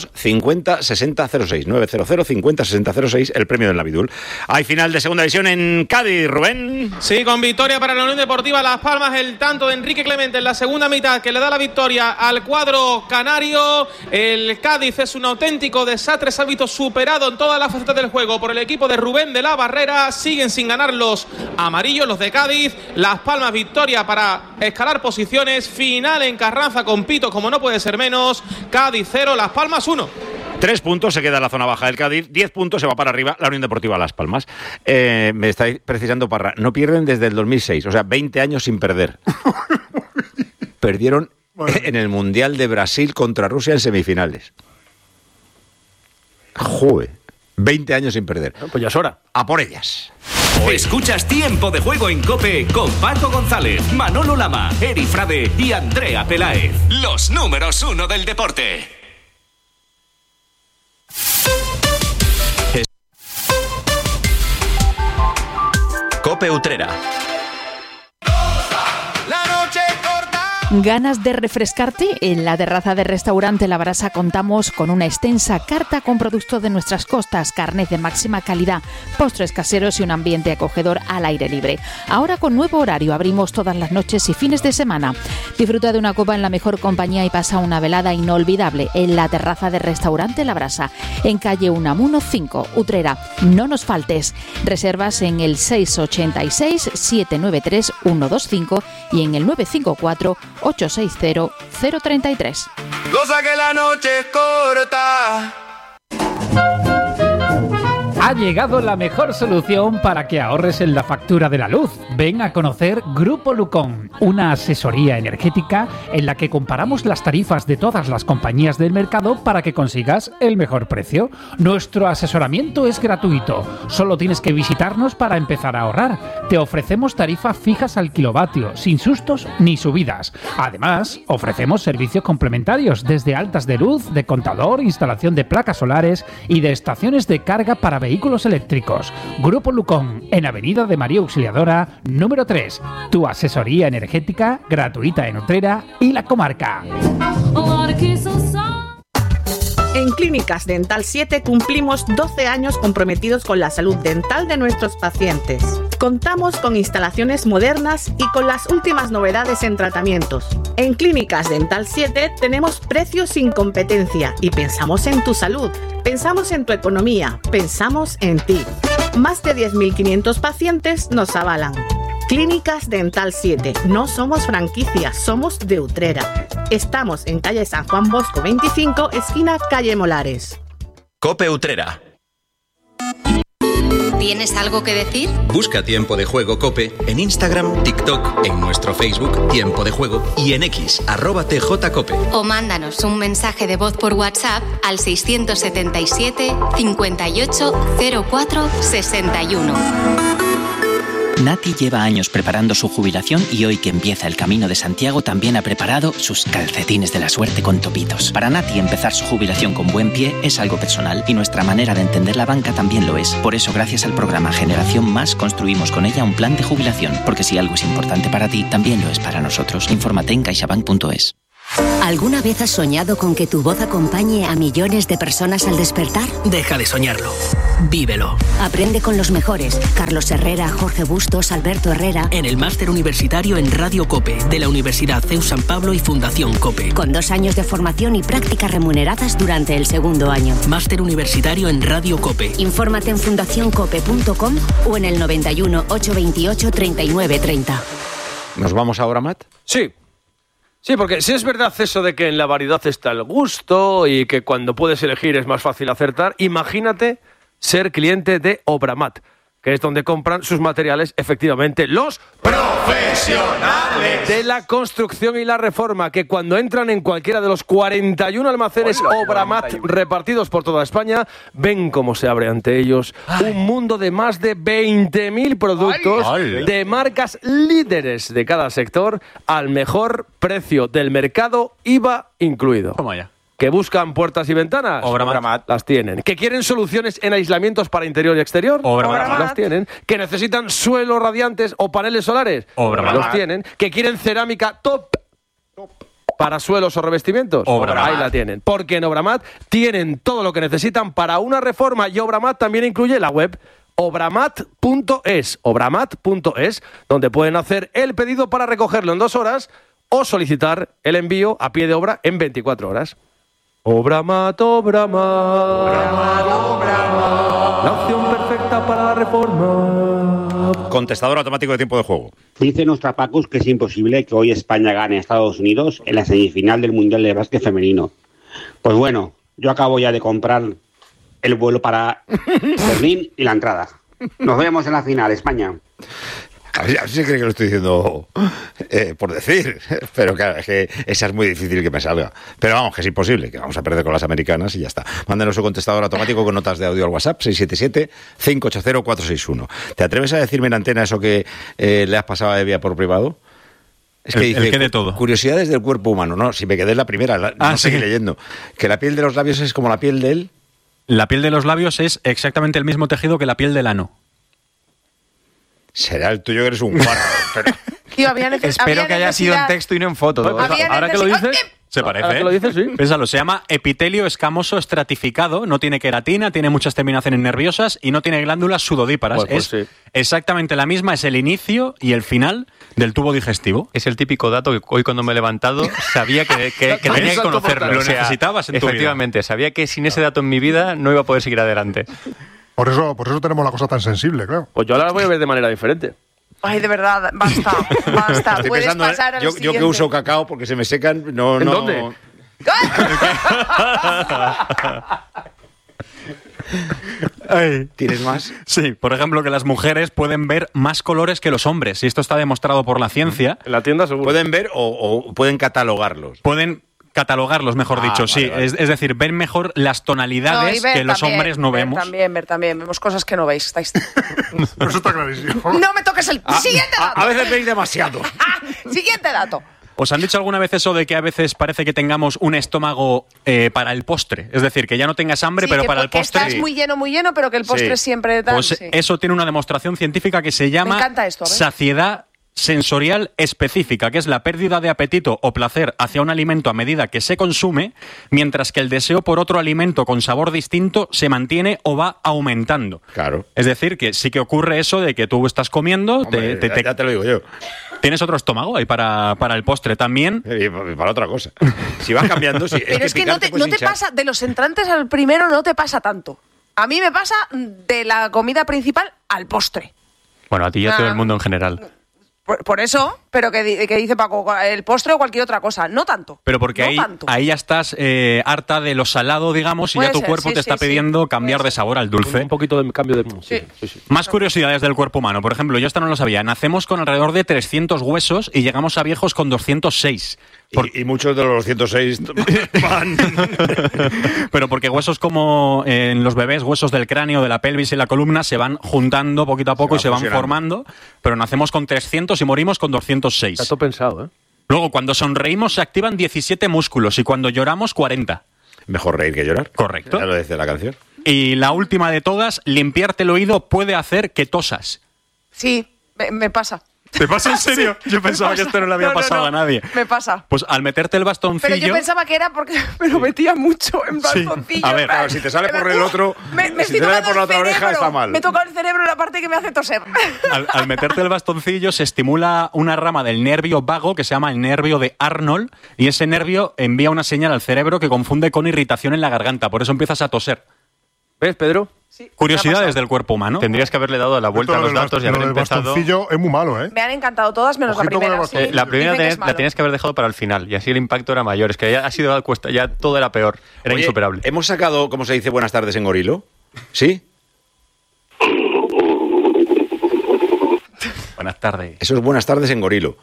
950-6006. 900-50-6006, el premio del Navidul. Hay final de segunda división en Cádiz, Rubén. Sí, con victoria para la Unión Deportiva Las Palmas, el tanto de Enrique Clemente en la segunda mitad que le da la victoria al cuadro canario. El Cádiz es un auténtico desastre, se ha visto superado en todas las facetas del juego por el equipo de Rubén de la Barrera. Siguen sin ganar los amarillos, los de Cádiz. Las Palmas, victoria para escalar posiciones. Final en Carranza con como no puede ser menos. Cádiz 0, Las Palmas 1. 3 puntos, se queda en la zona baja del Cádiz. 10 puntos, se va para arriba la Unión Deportiva Las Palmas. Me estáis precisando, Parra. No pierden desde el 2006, o sea, 20 años sin perder. Perdieron en el Mundial de Brasil contra Rusia en semifinales. Joder, 20 años sin perder. Pues ya es hora. A por ellas. Escuchas Tiempo de Juego en COPE con Paco González, Manolo Lama, Eri Frade y Andrea Peláez. Los números 1 del deporte. COPE Utrera. ¿Ganas de refrescarte? En la terraza del restaurante La Brasa contamos con una extensa carta con productos de nuestras costas, carnes de máxima calidad, postres caseros y un ambiente acogedor al aire libre. Ahora con nuevo horario, abrimos todas las noches y fines de semana. Disfruta de una copa en la mejor compañía y pasa una velada inolvidable en la terraza del restaurante La Brasa, en calle Unamuno 5, Utrera. No nos faltes. Reservas en el 686-793-125 y en el 954-860-033. Cosa que la noche es corta. Ha llegado la mejor solución para que ahorres en la factura de la luz. Ven a conocer Grupo Lucón, una asesoría energética en la que comparamos las tarifas de todas las compañías del mercado para que consigas el mejor precio. Nuestro asesoramiento es gratuito. Solo tienes que visitarnos para empezar a ahorrar. Te ofrecemos tarifas fijas al kilovatio, sin sustos ni subidas. Además, ofrecemos servicios complementarios desde altas de luz, de contador, instalación de placas solares y de estaciones de carga para vehículos eléctricos. Grupo Lucón, en Avenida de María Auxiliadora, número 3. Tu asesoría energética gratuita en Utrera y la comarca. En Clínicas Dental 7 cumplimos 12 años comprometidos con la salud dental de nuestros pacientes. Contamos con instalaciones modernas y con las últimas novedades en tratamientos. En Clínicas Dental 7 tenemos precios sin competencia y pensamos en tu salud, pensamos en tu economía, pensamos en ti. Más de 10.500 pacientes nos avalan. Clínicas Dental 7. No somos franquicia, somos de Utrera. Estamos en calle San Juan Bosco 25, esquina calle Molares. COPE Utrera. ¿Tienes algo que decir? Busca Tiempo de Juego COPE en Instagram, TikTok, en nuestro Facebook Tiempo de Juego y en X, @TJCOPE. O mándanos un mensaje de voz por WhatsApp al 677 58 04 61. Nati lleva años preparando su jubilación y hoy que empieza el Camino de Santiago también ha preparado sus calcetines de la suerte con topitos. Para Nati empezar su jubilación con buen pie es algo personal y nuestra manera de entender la banca también lo es. Por eso gracias al programa Generación Más construimos con ella un plan de jubilación, porque si algo es importante para ti, también lo es para nosotros. Infórmate en caixabank.es. ¿Alguna vez has soñado con que tu voz acompañe a millones de personas al despertar? Deja de soñarlo. Vívelo. Aprende con los mejores. Carlos Herrera, Jorge Bustos, Alberto Herrera. En el máster universitario en Radio COPE, de la Universidad CEU San Pablo y Fundación COPE. Con 2 años de formación y prácticas remuneradas durante el segundo año. Máster universitario en Radio COPE. Infórmate en fundacioncope.com o en el 91 828 3930. ¿Nos vamos ahora, Matt? Sí. Sí, porque si es verdad eso de que en la variedad está el gusto y que cuando puedes elegir es más fácil acertar, imagínate ser cliente de Obramat, que es donde compran sus materiales efectivamente los profesionales de la construcción y la reforma, que cuando entran en cualquiera de los 41 almacenes Obramat repartidos por toda España, ven cómo se abre ante ellos un mundo de más de 20.000 productos de marcas líderes de cada sector al mejor precio del mercado, IVA incluido. Toma ya. ¿Que buscan puertas y ventanas? Obramat. Las tienen. ¿Que quieren soluciones en aislamientos para interior y exterior? Obramat. Las tienen. ¿Que necesitan suelos radiantes o paneles solares? Obramat. Los tienen. ¿Que quieren cerámica top para suelos o revestimientos? Obramat. Ahí la tienen. Porque en Obramat tienen todo lo que necesitan para una reforma, y Obramat también incluye la web obramat.es, donde pueden hacer el pedido para recogerlo en 2 horas o solicitar el envío a pie de obra en 24 horas. Obramat, Obramat. La opción perfecta para la reforma. Contestador automático de Tiempo de Juego. Dice nuestra Pacus que es imposible que hoy España gane a Estados Unidos en la semifinal del Mundial de Básquet Femenino. Pues bueno, yo acabo ya de comprar el vuelo para Berlín y la entrada. Nos vemos en la final, España. A ver si cree que lo estoy diciendo por decir, pero claro, es que esa es muy difícil que me salga. Pero vamos, que es imposible, que vamos a perder con las americanas y ya está. Mándenos su contestador automático con notas de audio al WhatsApp 677-580-461. ¿Te atreves a decirme en antena eso que le has pasado a Evia por privado? Es que dice, el que de todo. Curiosidades del cuerpo humano. No, si me quedé en la primera, no seguí leyendo. Que la piel de los labios es como la piel de él. La piel de los labios es exactamente el mismo tejido que la piel del ano. Será el tuyo que eres un guarro, pero... Tío, Espero que haya sido en texto y no en foto. Ahora que lo dices, se parece. Ahora que lo dices, sí. Pénsalo, se llama epitelio escamoso estratificado, no tiene queratina, tiene muchas terminaciones nerviosas y no tiene glándulas sudodíparas. Pues es exactamente la misma, es el inicio y el final del tubo digestivo. Es el típico dato que hoy cuando me he levantado sabía que tenía que conocerlo. Lo necesitabas en tu vida. Efectivamente, sabía que sin ese dato en mi vida no iba a poder seguir adelante. Por eso tenemos la cosa tan sensible, claro. Pues yo ahora la voy a ver de manera diferente. Ay, de verdad, basta. Estoy Puedes pensando, pasar al yo siguiente. que uso cacao porque se me secan, no... ¿En dónde? ¿Tienes más? Sí, por ejemplo, que las mujeres pueden ver más colores que los hombres, y esto está demostrado por la ciencia. En la tienda seguro. ¿Pueden ver o pueden catalogarlos? Pueden catalogarlos, mejor dicho, sí. Vale. Es decir, ven mejor las tonalidades que los hombres no vemos. Ver también. Vemos cosas que no veis. Estáis... Eso está clarísimo. No me toques el siguiente dato. A veces veis demasiado. Siguiente dato. ¿Os han dicho alguna vez eso de que a veces parece que tengamos un estómago para el postre? Es decir, que ya no tengas hambre, pero para el postre... Estás muy lleno, pero que el postre siempre da... Pues eso tiene una demostración científica que se llama Me encanta esto, a ver. saciedad sensorial específica, que es la pérdida de apetito o placer hacia un alimento a medida que se consume, mientras que el deseo por otro alimento con sabor distinto se mantiene o va aumentando. Claro. Es decir, que sí que ocurre eso de que tú estás comiendo... Hombre, ya te lo digo yo. ¿Tienes otro estómago ahí para el postre también? Y para otra cosa. Si vas cambiando... Sí, pero es que no te pasa, de los entrantes al primero no te pasa tanto. A mí me pasa de la comida principal al postre. Bueno, a ti y a todo el mundo en general. Por eso, pero que dice Paco, el postre o cualquier otra cosa, no tanto. Pero porque no ahí ya estás harta de lo salado, digamos, y ya tu cuerpo te está pidiendo cambiar de sabor al dulce. Un poquito de cambio de... Sí. Más curiosidades del cuerpo humano. Por ejemplo, yo esto no lo sabía. Nacemos con alrededor de 300 huesos y llegamos a viejos con 206. Y muchos de los 106 van. Pero porque huesos como en los bebés, huesos del cráneo, de la pelvis y la columna se van juntando poquito a poco y se van formando, pero nacemos con 300 y morimos con 206. Está todo pensado, ¿eh? Luego, cuando sonreímos se activan 17 músculos y cuando lloramos 40. Mejor reír que llorar. Correcto. Ya lo dice la canción. Y la última de todas, limpiarte el oído puede hacer que tosas. Sí, me pasa. ¿Te pasa en serio? Yo pensaba que esto no le había pasado a nadie. Me pasa. Pues al meterte el bastoncillo... Pero yo pensaba que era porque me lo metía mucho en bastoncillo. A ver, claro, si te sale por el otro, si te sale por la otra oreja está mal. Me toca el cerebro la parte que me hace toser. Al meterte el bastoncillo se estimula una rama del nervio vago que se llama el nervio de Arnold y ese nervio envía una señal al cerebro que confunde con irritación en la garganta. Por eso empiezas a toser. ¿Ves, Pedro? Sí, curiosidades del cuerpo humano. Tendrías que haberle dado la vuelta a los datos y haber empezado. El bastoncillo es muy malo, ¿eh? Me han encantado todas menos Ojito la primera. sí. La primera la tenías que haber dejado para el final y así el impacto era mayor. Es que ya ha sido a cuesta, ya todo era peor, era insuperable. Hemos sacado, ¿cómo se dice buenas tardes en gorilo? ¿Sí? Buenas tardes. Eso es buenas tardes en gorilo.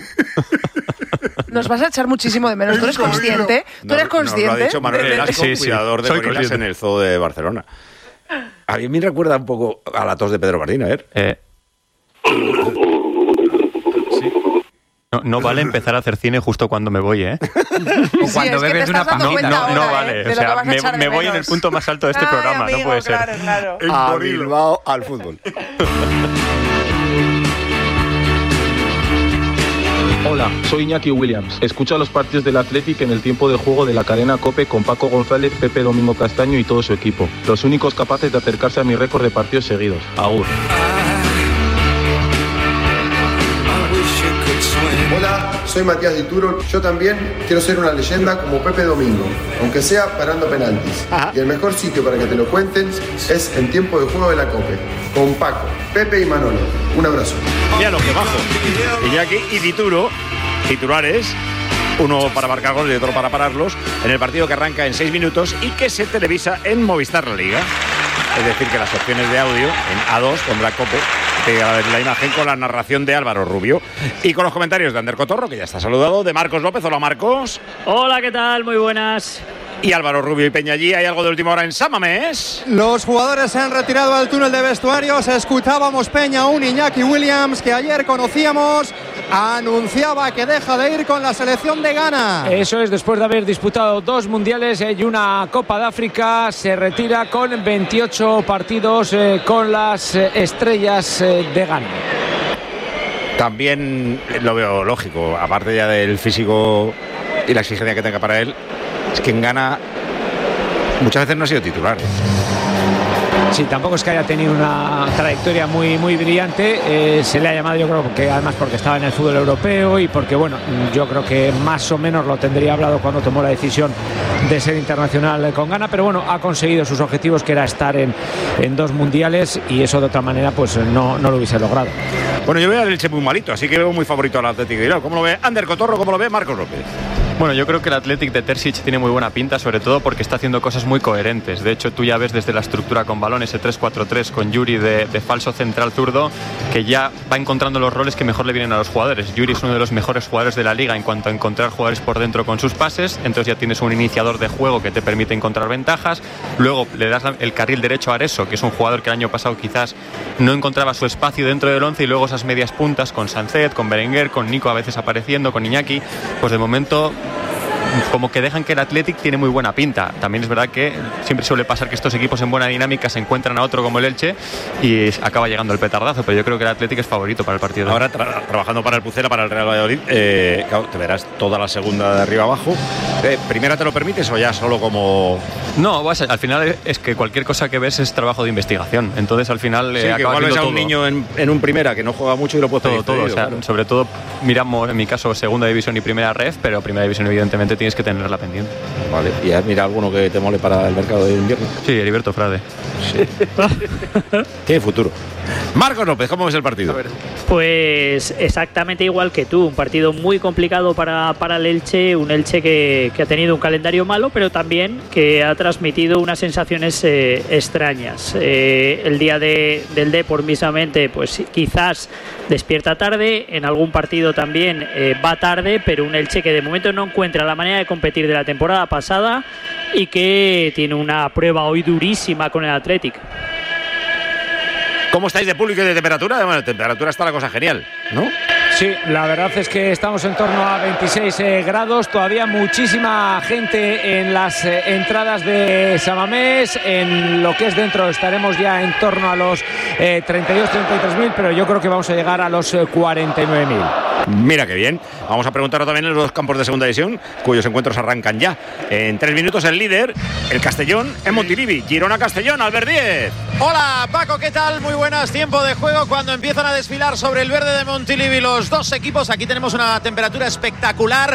Nos vas a echar muchísimo de menos. ¿Tú eres consciente? ¿Tú eres consciente? Nos lo ha dicho Manuel Velasco, cuidador de Soy gorilas consciente. en el zoo de Barcelona. A mí me recuerda un poco a la tos de Pedro Martín, a ver. No vale empezar a hacer cine justo cuando me voy, ¿eh? O cuando bebes una pajita. No vale. O sea, me voy en el punto más alto de este programa. Amigo, no puede ser. Claro. A Bilbao, al fútbol. Hola, soy Iñaki Williams. Escucha los partidos del Athletic en el tiempo de juego de la cadena COPE con Paco González, Pepe Domingo Castaño y todo su equipo. Los únicos capaces de acercarse a mi récord de partidos seguidos. Agur. Hola, soy Matías Dituro. Yo también quiero ser una leyenda como Pepe Domingo, aunque sea parando penaltis. Y el mejor sitio para que te lo cuenten es en tiempo de juego de la COPE, con Paco, Pepe y Manolo. Un abrazo. Y a lo que bajo. Iñaki y Dituro, titulares, uno para marcar goles y otro para pararlos, en el partido que arranca en 6 minutos y que se televisa en Movistar La Liga. Es decir, que las opciones de audio en A2 pondrá COPE, pega la imagen con la narración de Álvaro Rubio y con los comentarios de Ander Cotorro, que ya está saludado, de Marcos López. Hola, Marcos. Hola, ¿qué tal? Muy buenas. Y Álvaro Rubio y Peña allí. ¿Hay algo de última hora en San Mamés? Los jugadores se han retirado al túnel de vestuarios. Escuchábamos Peña, un Iñaki Williams que ayer conocíamos, anunciaba que deja de ir con la selección de Ghana. Eso es, después de haber disputado 2 mundiales y una Copa de África, se retira con 28 partidos con las estrellas de Ghana. También lo veo lógico, aparte ya del físico y la exigencia que tenga para él, es que en Ghana muchas veces no ha sido titular. Sí, tampoco es que haya tenido una trayectoria muy brillante. Se le ha llamado, yo creo que además porque estaba en el fútbol europeo y porque, bueno, yo creo que más o menos lo tendría hablado cuando tomó la decisión de ser internacional con Ghana, pero bueno, ha conseguido sus objetivos, que era estar en 2 mundiales, y eso de otra manera pues no lo hubiese logrado. Bueno, yo veo al Elche muy malito, así que veo muy favorito al Atlético de Bilbao. ¿Cómo lo ve Ander Cotorro? ¿Cómo lo ve Marcos López? Bueno, yo creo que el Athletic de Terzic tiene muy buena pinta, sobre todo porque está haciendo cosas muy coherentes. De hecho, tú ya ves desde la estructura con balón, ese 3-4-3 con Yuri de falso central zurdo, que ya va encontrando los roles que mejor le vienen a los jugadores. Yuri es uno de los mejores jugadores de la liga en cuanto a encontrar jugadores por dentro con sus pases, entonces ya tienes un iniciador de juego que te permite encontrar ventajas. Luego le das el carril derecho a Areso, que es un jugador que el año pasado quizás no encontraba su espacio dentro del 11, y luego esas medias puntas con Sancet, con Berenguer, con Nico a veces apareciendo, con Iñaki, pues de momento como que dejan que el Athletic tiene muy buena pinta. También es verdad que siempre suele pasar que estos equipos en buena dinámica se encuentran a otro como el Elche y acaba llegando el petardazo, pero yo creo que el Athletic es favorito para el partido. Ahora trabajando para el Pucela, para el Real Valladolid, claro, te verás toda la segunda de arriba abajo. ¿Primera te lo permites o ya solo como...? No, al final es que cualquier cosa que ves es trabajo de investigación. Entonces al final sí, que igual ves a un niño en un primera que no juega mucho y lo puedes pedir todo. O sea, claro. Sobre todo miramos, en mi caso, segunda división y primera ref, pero primera división evidentemente tienes que tenerla pendiente. Vale, ¿y has mirado alguno que te mole para el mercado de invierno? Sí, Heriberto Frade. Sí. Tiene futuro. Marcos López, ¿cómo ves el partido? Pues exactamente igual que tú, un partido muy complicado para el Elche, un Elche que ha tenido un calendario malo, pero también que ha transmitido unas sensaciones extrañas. El día del Depor mismamente, pues quizás despierta tarde, en algún partido también va tarde, pero un Elche que de momento no encuentra la manera de competir de la temporada pasada y que tiene una prueba hoy durísima con el Athletic. ¿Cómo estáis de público y de temperatura? Bueno, de temperatura está la cosa genial, ¿no? Sí, la verdad es que estamos en torno a 26 grados, todavía muchísima gente en las entradas de San Mamés, en lo que es dentro estaremos ya en torno a los 32-33.000, pero yo creo que vamos a llegar a los 49.000. Mira qué bien. Vamos a preguntar también en los dos campos de segunda división, cuyos encuentros arrancan ya. En 3 minutos el líder, el Castellón, en Montilivi. Girona-Castellón, Albert Díez. Hola Paco, ¿qué tal? Muy buenas, tiempo de juego cuando empiezan a desfilar sobre el verde de Montilivi los dos equipos. Aquí tenemos una temperatura espectacular,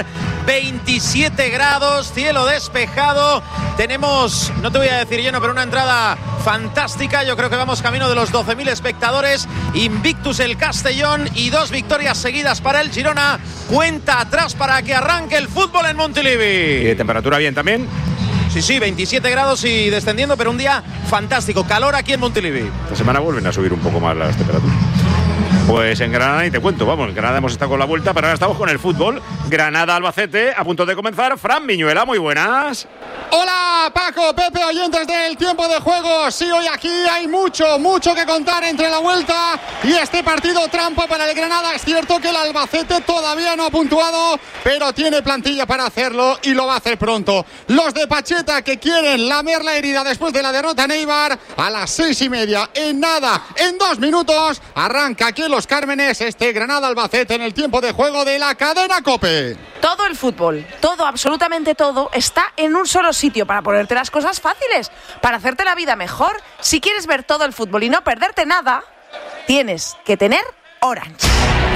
27 grados, cielo despejado. Tenemos, no te voy a decir lleno, pero una entrada fantástica. Yo creo que vamos camino de los 12.000 espectadores. Invictus el Castellón y 2 victorias seguidas para el Girona. Cuenta atrás para que arranque el fútbol en Montilivi. ¿Y de temperatura bien también? Sí, 27 grados y descendiendo, pero un día fantástico. Calor aquí en Montilivi. Esta semana vuelven a subir un poco más las temperaturas. Pues en Granada, y te cuento, vamos, en Granada hemos estado con la vuelta, pero ahora estamos con el fútbol. Granada-Albacete, a punto de comenzar. Fran Viñuela, muy buenas. Hola Paco, Pepe, oyentes del tiempo de juego. Sí, hoy aquí hay mucho que contar entre la vuelta y este partido trampa para el Granada. Es cierto que el Albacete todavía no ha puntuado, pero tiene plantilla para hacerlo y lo va a hacer pronto. Los de Pacheta que quieren lamer la herida después de la derrota en Eibar, a las 6:30, en nada, en 2 minutos, arranca aquí en Los Cármenes este Granada-Albacete en el tiempo de juego de la cadena COPE. Todo el fútbol, todo, absolutamente todo, está en un solo sitio para ponerte las cosas fáciles, para hacerte la vida mejor. Si quieres ver todo el fútbol y no perderte nada, tienes que tener Orange.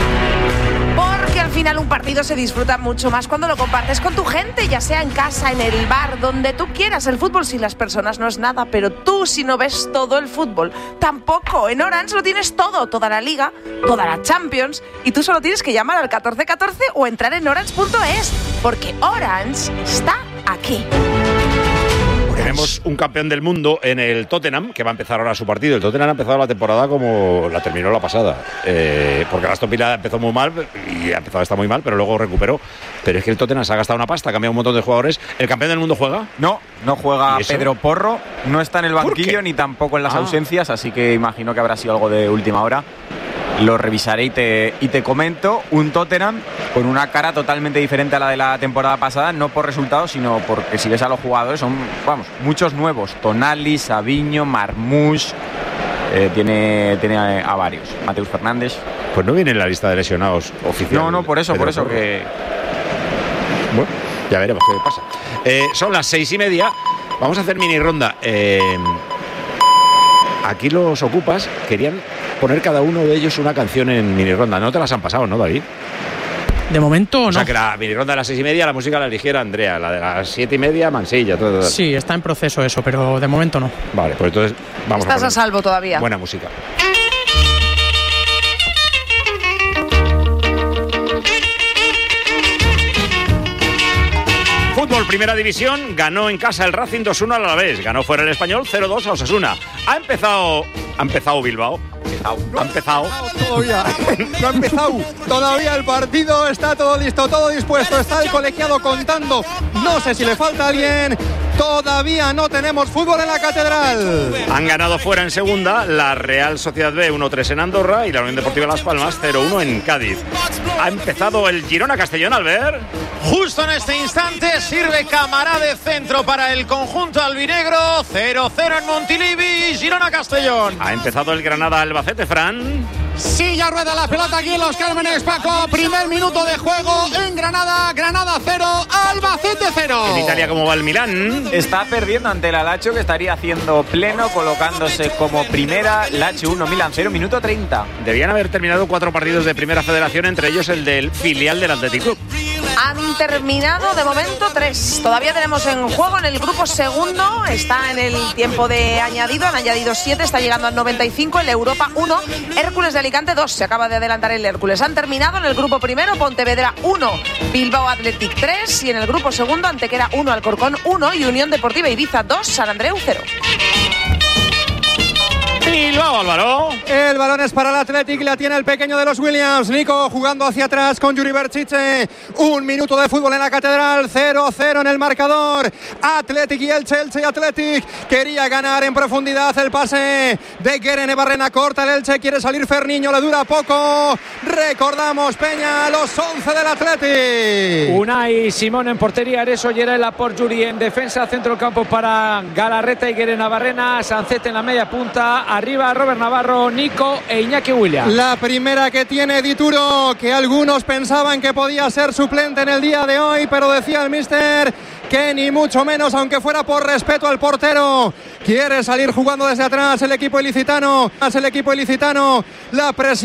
Porque al final un partido se disfruta mucho más cuando lo compartes con tu gente, ya sea en casa, en el bar, donde tú quieras. El fútbol sin las personas no es nada, pero tú si no ves todo el fútbol, tampoco. En Orange lo tienes todo, toda la Liga, toda la Champions, y tú solo tienes que llamar al 1414 o entrar en orange.es, porque Orange está aquí. Tenemos un campeón del mundo en el Tottenham, que va a empezar ahora su partido. El Tottenham ha empezado la temporada como la terminó la pasada, porque el Aston Villa empezó muy mal y ha empezado esta muy mal, pero luego recuperó. Pero es que el Tottenham se ha gastado una pasta, ha cambiado un montón de jugadores. ¿El campeón del mundo juega? No juega Pedro Porro, no está en el banquillo ni tampoco en las ausencias, así que imagino que habrá sido algo de última hora. Lo revisaré y te comento. Un Tottenham con una cara totalmente diferente a la de la temporada pasada, no por resultados, sino porque si ves a los jugadores son, muchos nuevos. Tonali, Savinho, Marmoush, tiene a varios. Mateus Fernández. Pues no viene en la lista de lesionados oficial. No, por eso que... Bueno, ya veremos qué pasa. Son las 6:30. Vamos a hacer mini ronda. Aquí los ocupas querían poner cada uno de ellos una canción en mini ronda. No te las han pasado, ¿no, David? De momento no. O sea que la mini ronda de las 6:30 la música la eligiera Andrea, la de las 7:30 Mansilla, todo. Sí, está en proceso eso, pero de momento no. Vale, pues entonces vamos. Estás a salvo todavía. Buena música. Fútbol, primera división, ganó en casa el Racing 2-1 al Alavés, ganó fuera el Español 0-2 a Osasuna. Ha empezado Bilbao. Ha empezado. Todavía. No ha empezado. Todavía el partido. Está todo listo, todo dispuesto. Está el colegiado contando. No sé si le falta alguien. Todavía no tenemos fútbol en la Catedral. Han ganado fuera en segunda la Real Sociedad B 1-3 en Andorra y la Unión Deportiva Las Palmas 0-1 en Cádiz. Ha empezado el Girona Castellón, Albert. Justo en este instante sirve Camará de centro para el conjunto albinegro. 0-0 en Montilivi, Girona Castellón. Ha empezado el Granada Albacete, Fran. Sí, ya rueda la pelota aquí en Los Cármenes, Paco. Primer minuto de juego en Granada. Granada 0, Albacete 0. En Italia, ¿cómo va el Milán? Está perdiendo ante el Lazio, que estaría haciendo pleno, colocándose como primera. Lazio 1, Milán 0, minuto 30. Debían haber terminado 4 partidos de Primera Federación, entre ellos el del filial del Athletic Club. Han terminado de momento 3. Todavía tenemos en juego en el grupo segundo. Está en el tiempo de añadido. Han añadido 7. Está llegando al 95. El Europa 1. Hércules de Alicante 2. Se acaba de adelantar el Hércules. Han terminado en el grupo primero. Pontevedra 1. Bilbao Athletic 3. Y en el grupo segundo, Antequera 1. Alcorcón 1. Y Unión Deportiva Ibiza 2. San Andreu 0. Bilbao, Álvaro. El balón es para el Athletic, la tiene el pequeño de los Williams. Nico jugando hacia atrás con Yuri Berchiche. 1 minuto de fútbol en la Catedral, 0-0 en el marcador. Athletic y Elche y Athletic. Quería ganar en profundidad el pase de Guerene Barrena. Corta el Elche, quiere salir Ferniño, le dura poco. Recordamos, Peña, los 11 del Athletic. Unai Simón en portería, Areso, Yerela por Yuri en defensa, centro del campo para Galarreta y Guerena Barrena. Sancet en la media punta. Arriba Robert Navarro, Nico e Iñaki Williams. La primera que tiene Dituro, que algunos pensaban que podía ser suplente en el día de hoy, pero decía el míster que ni mucho menos, aunque fuera por respeto al portero. Quiere salir jugando desde atrás el equipo ilicitano. La presión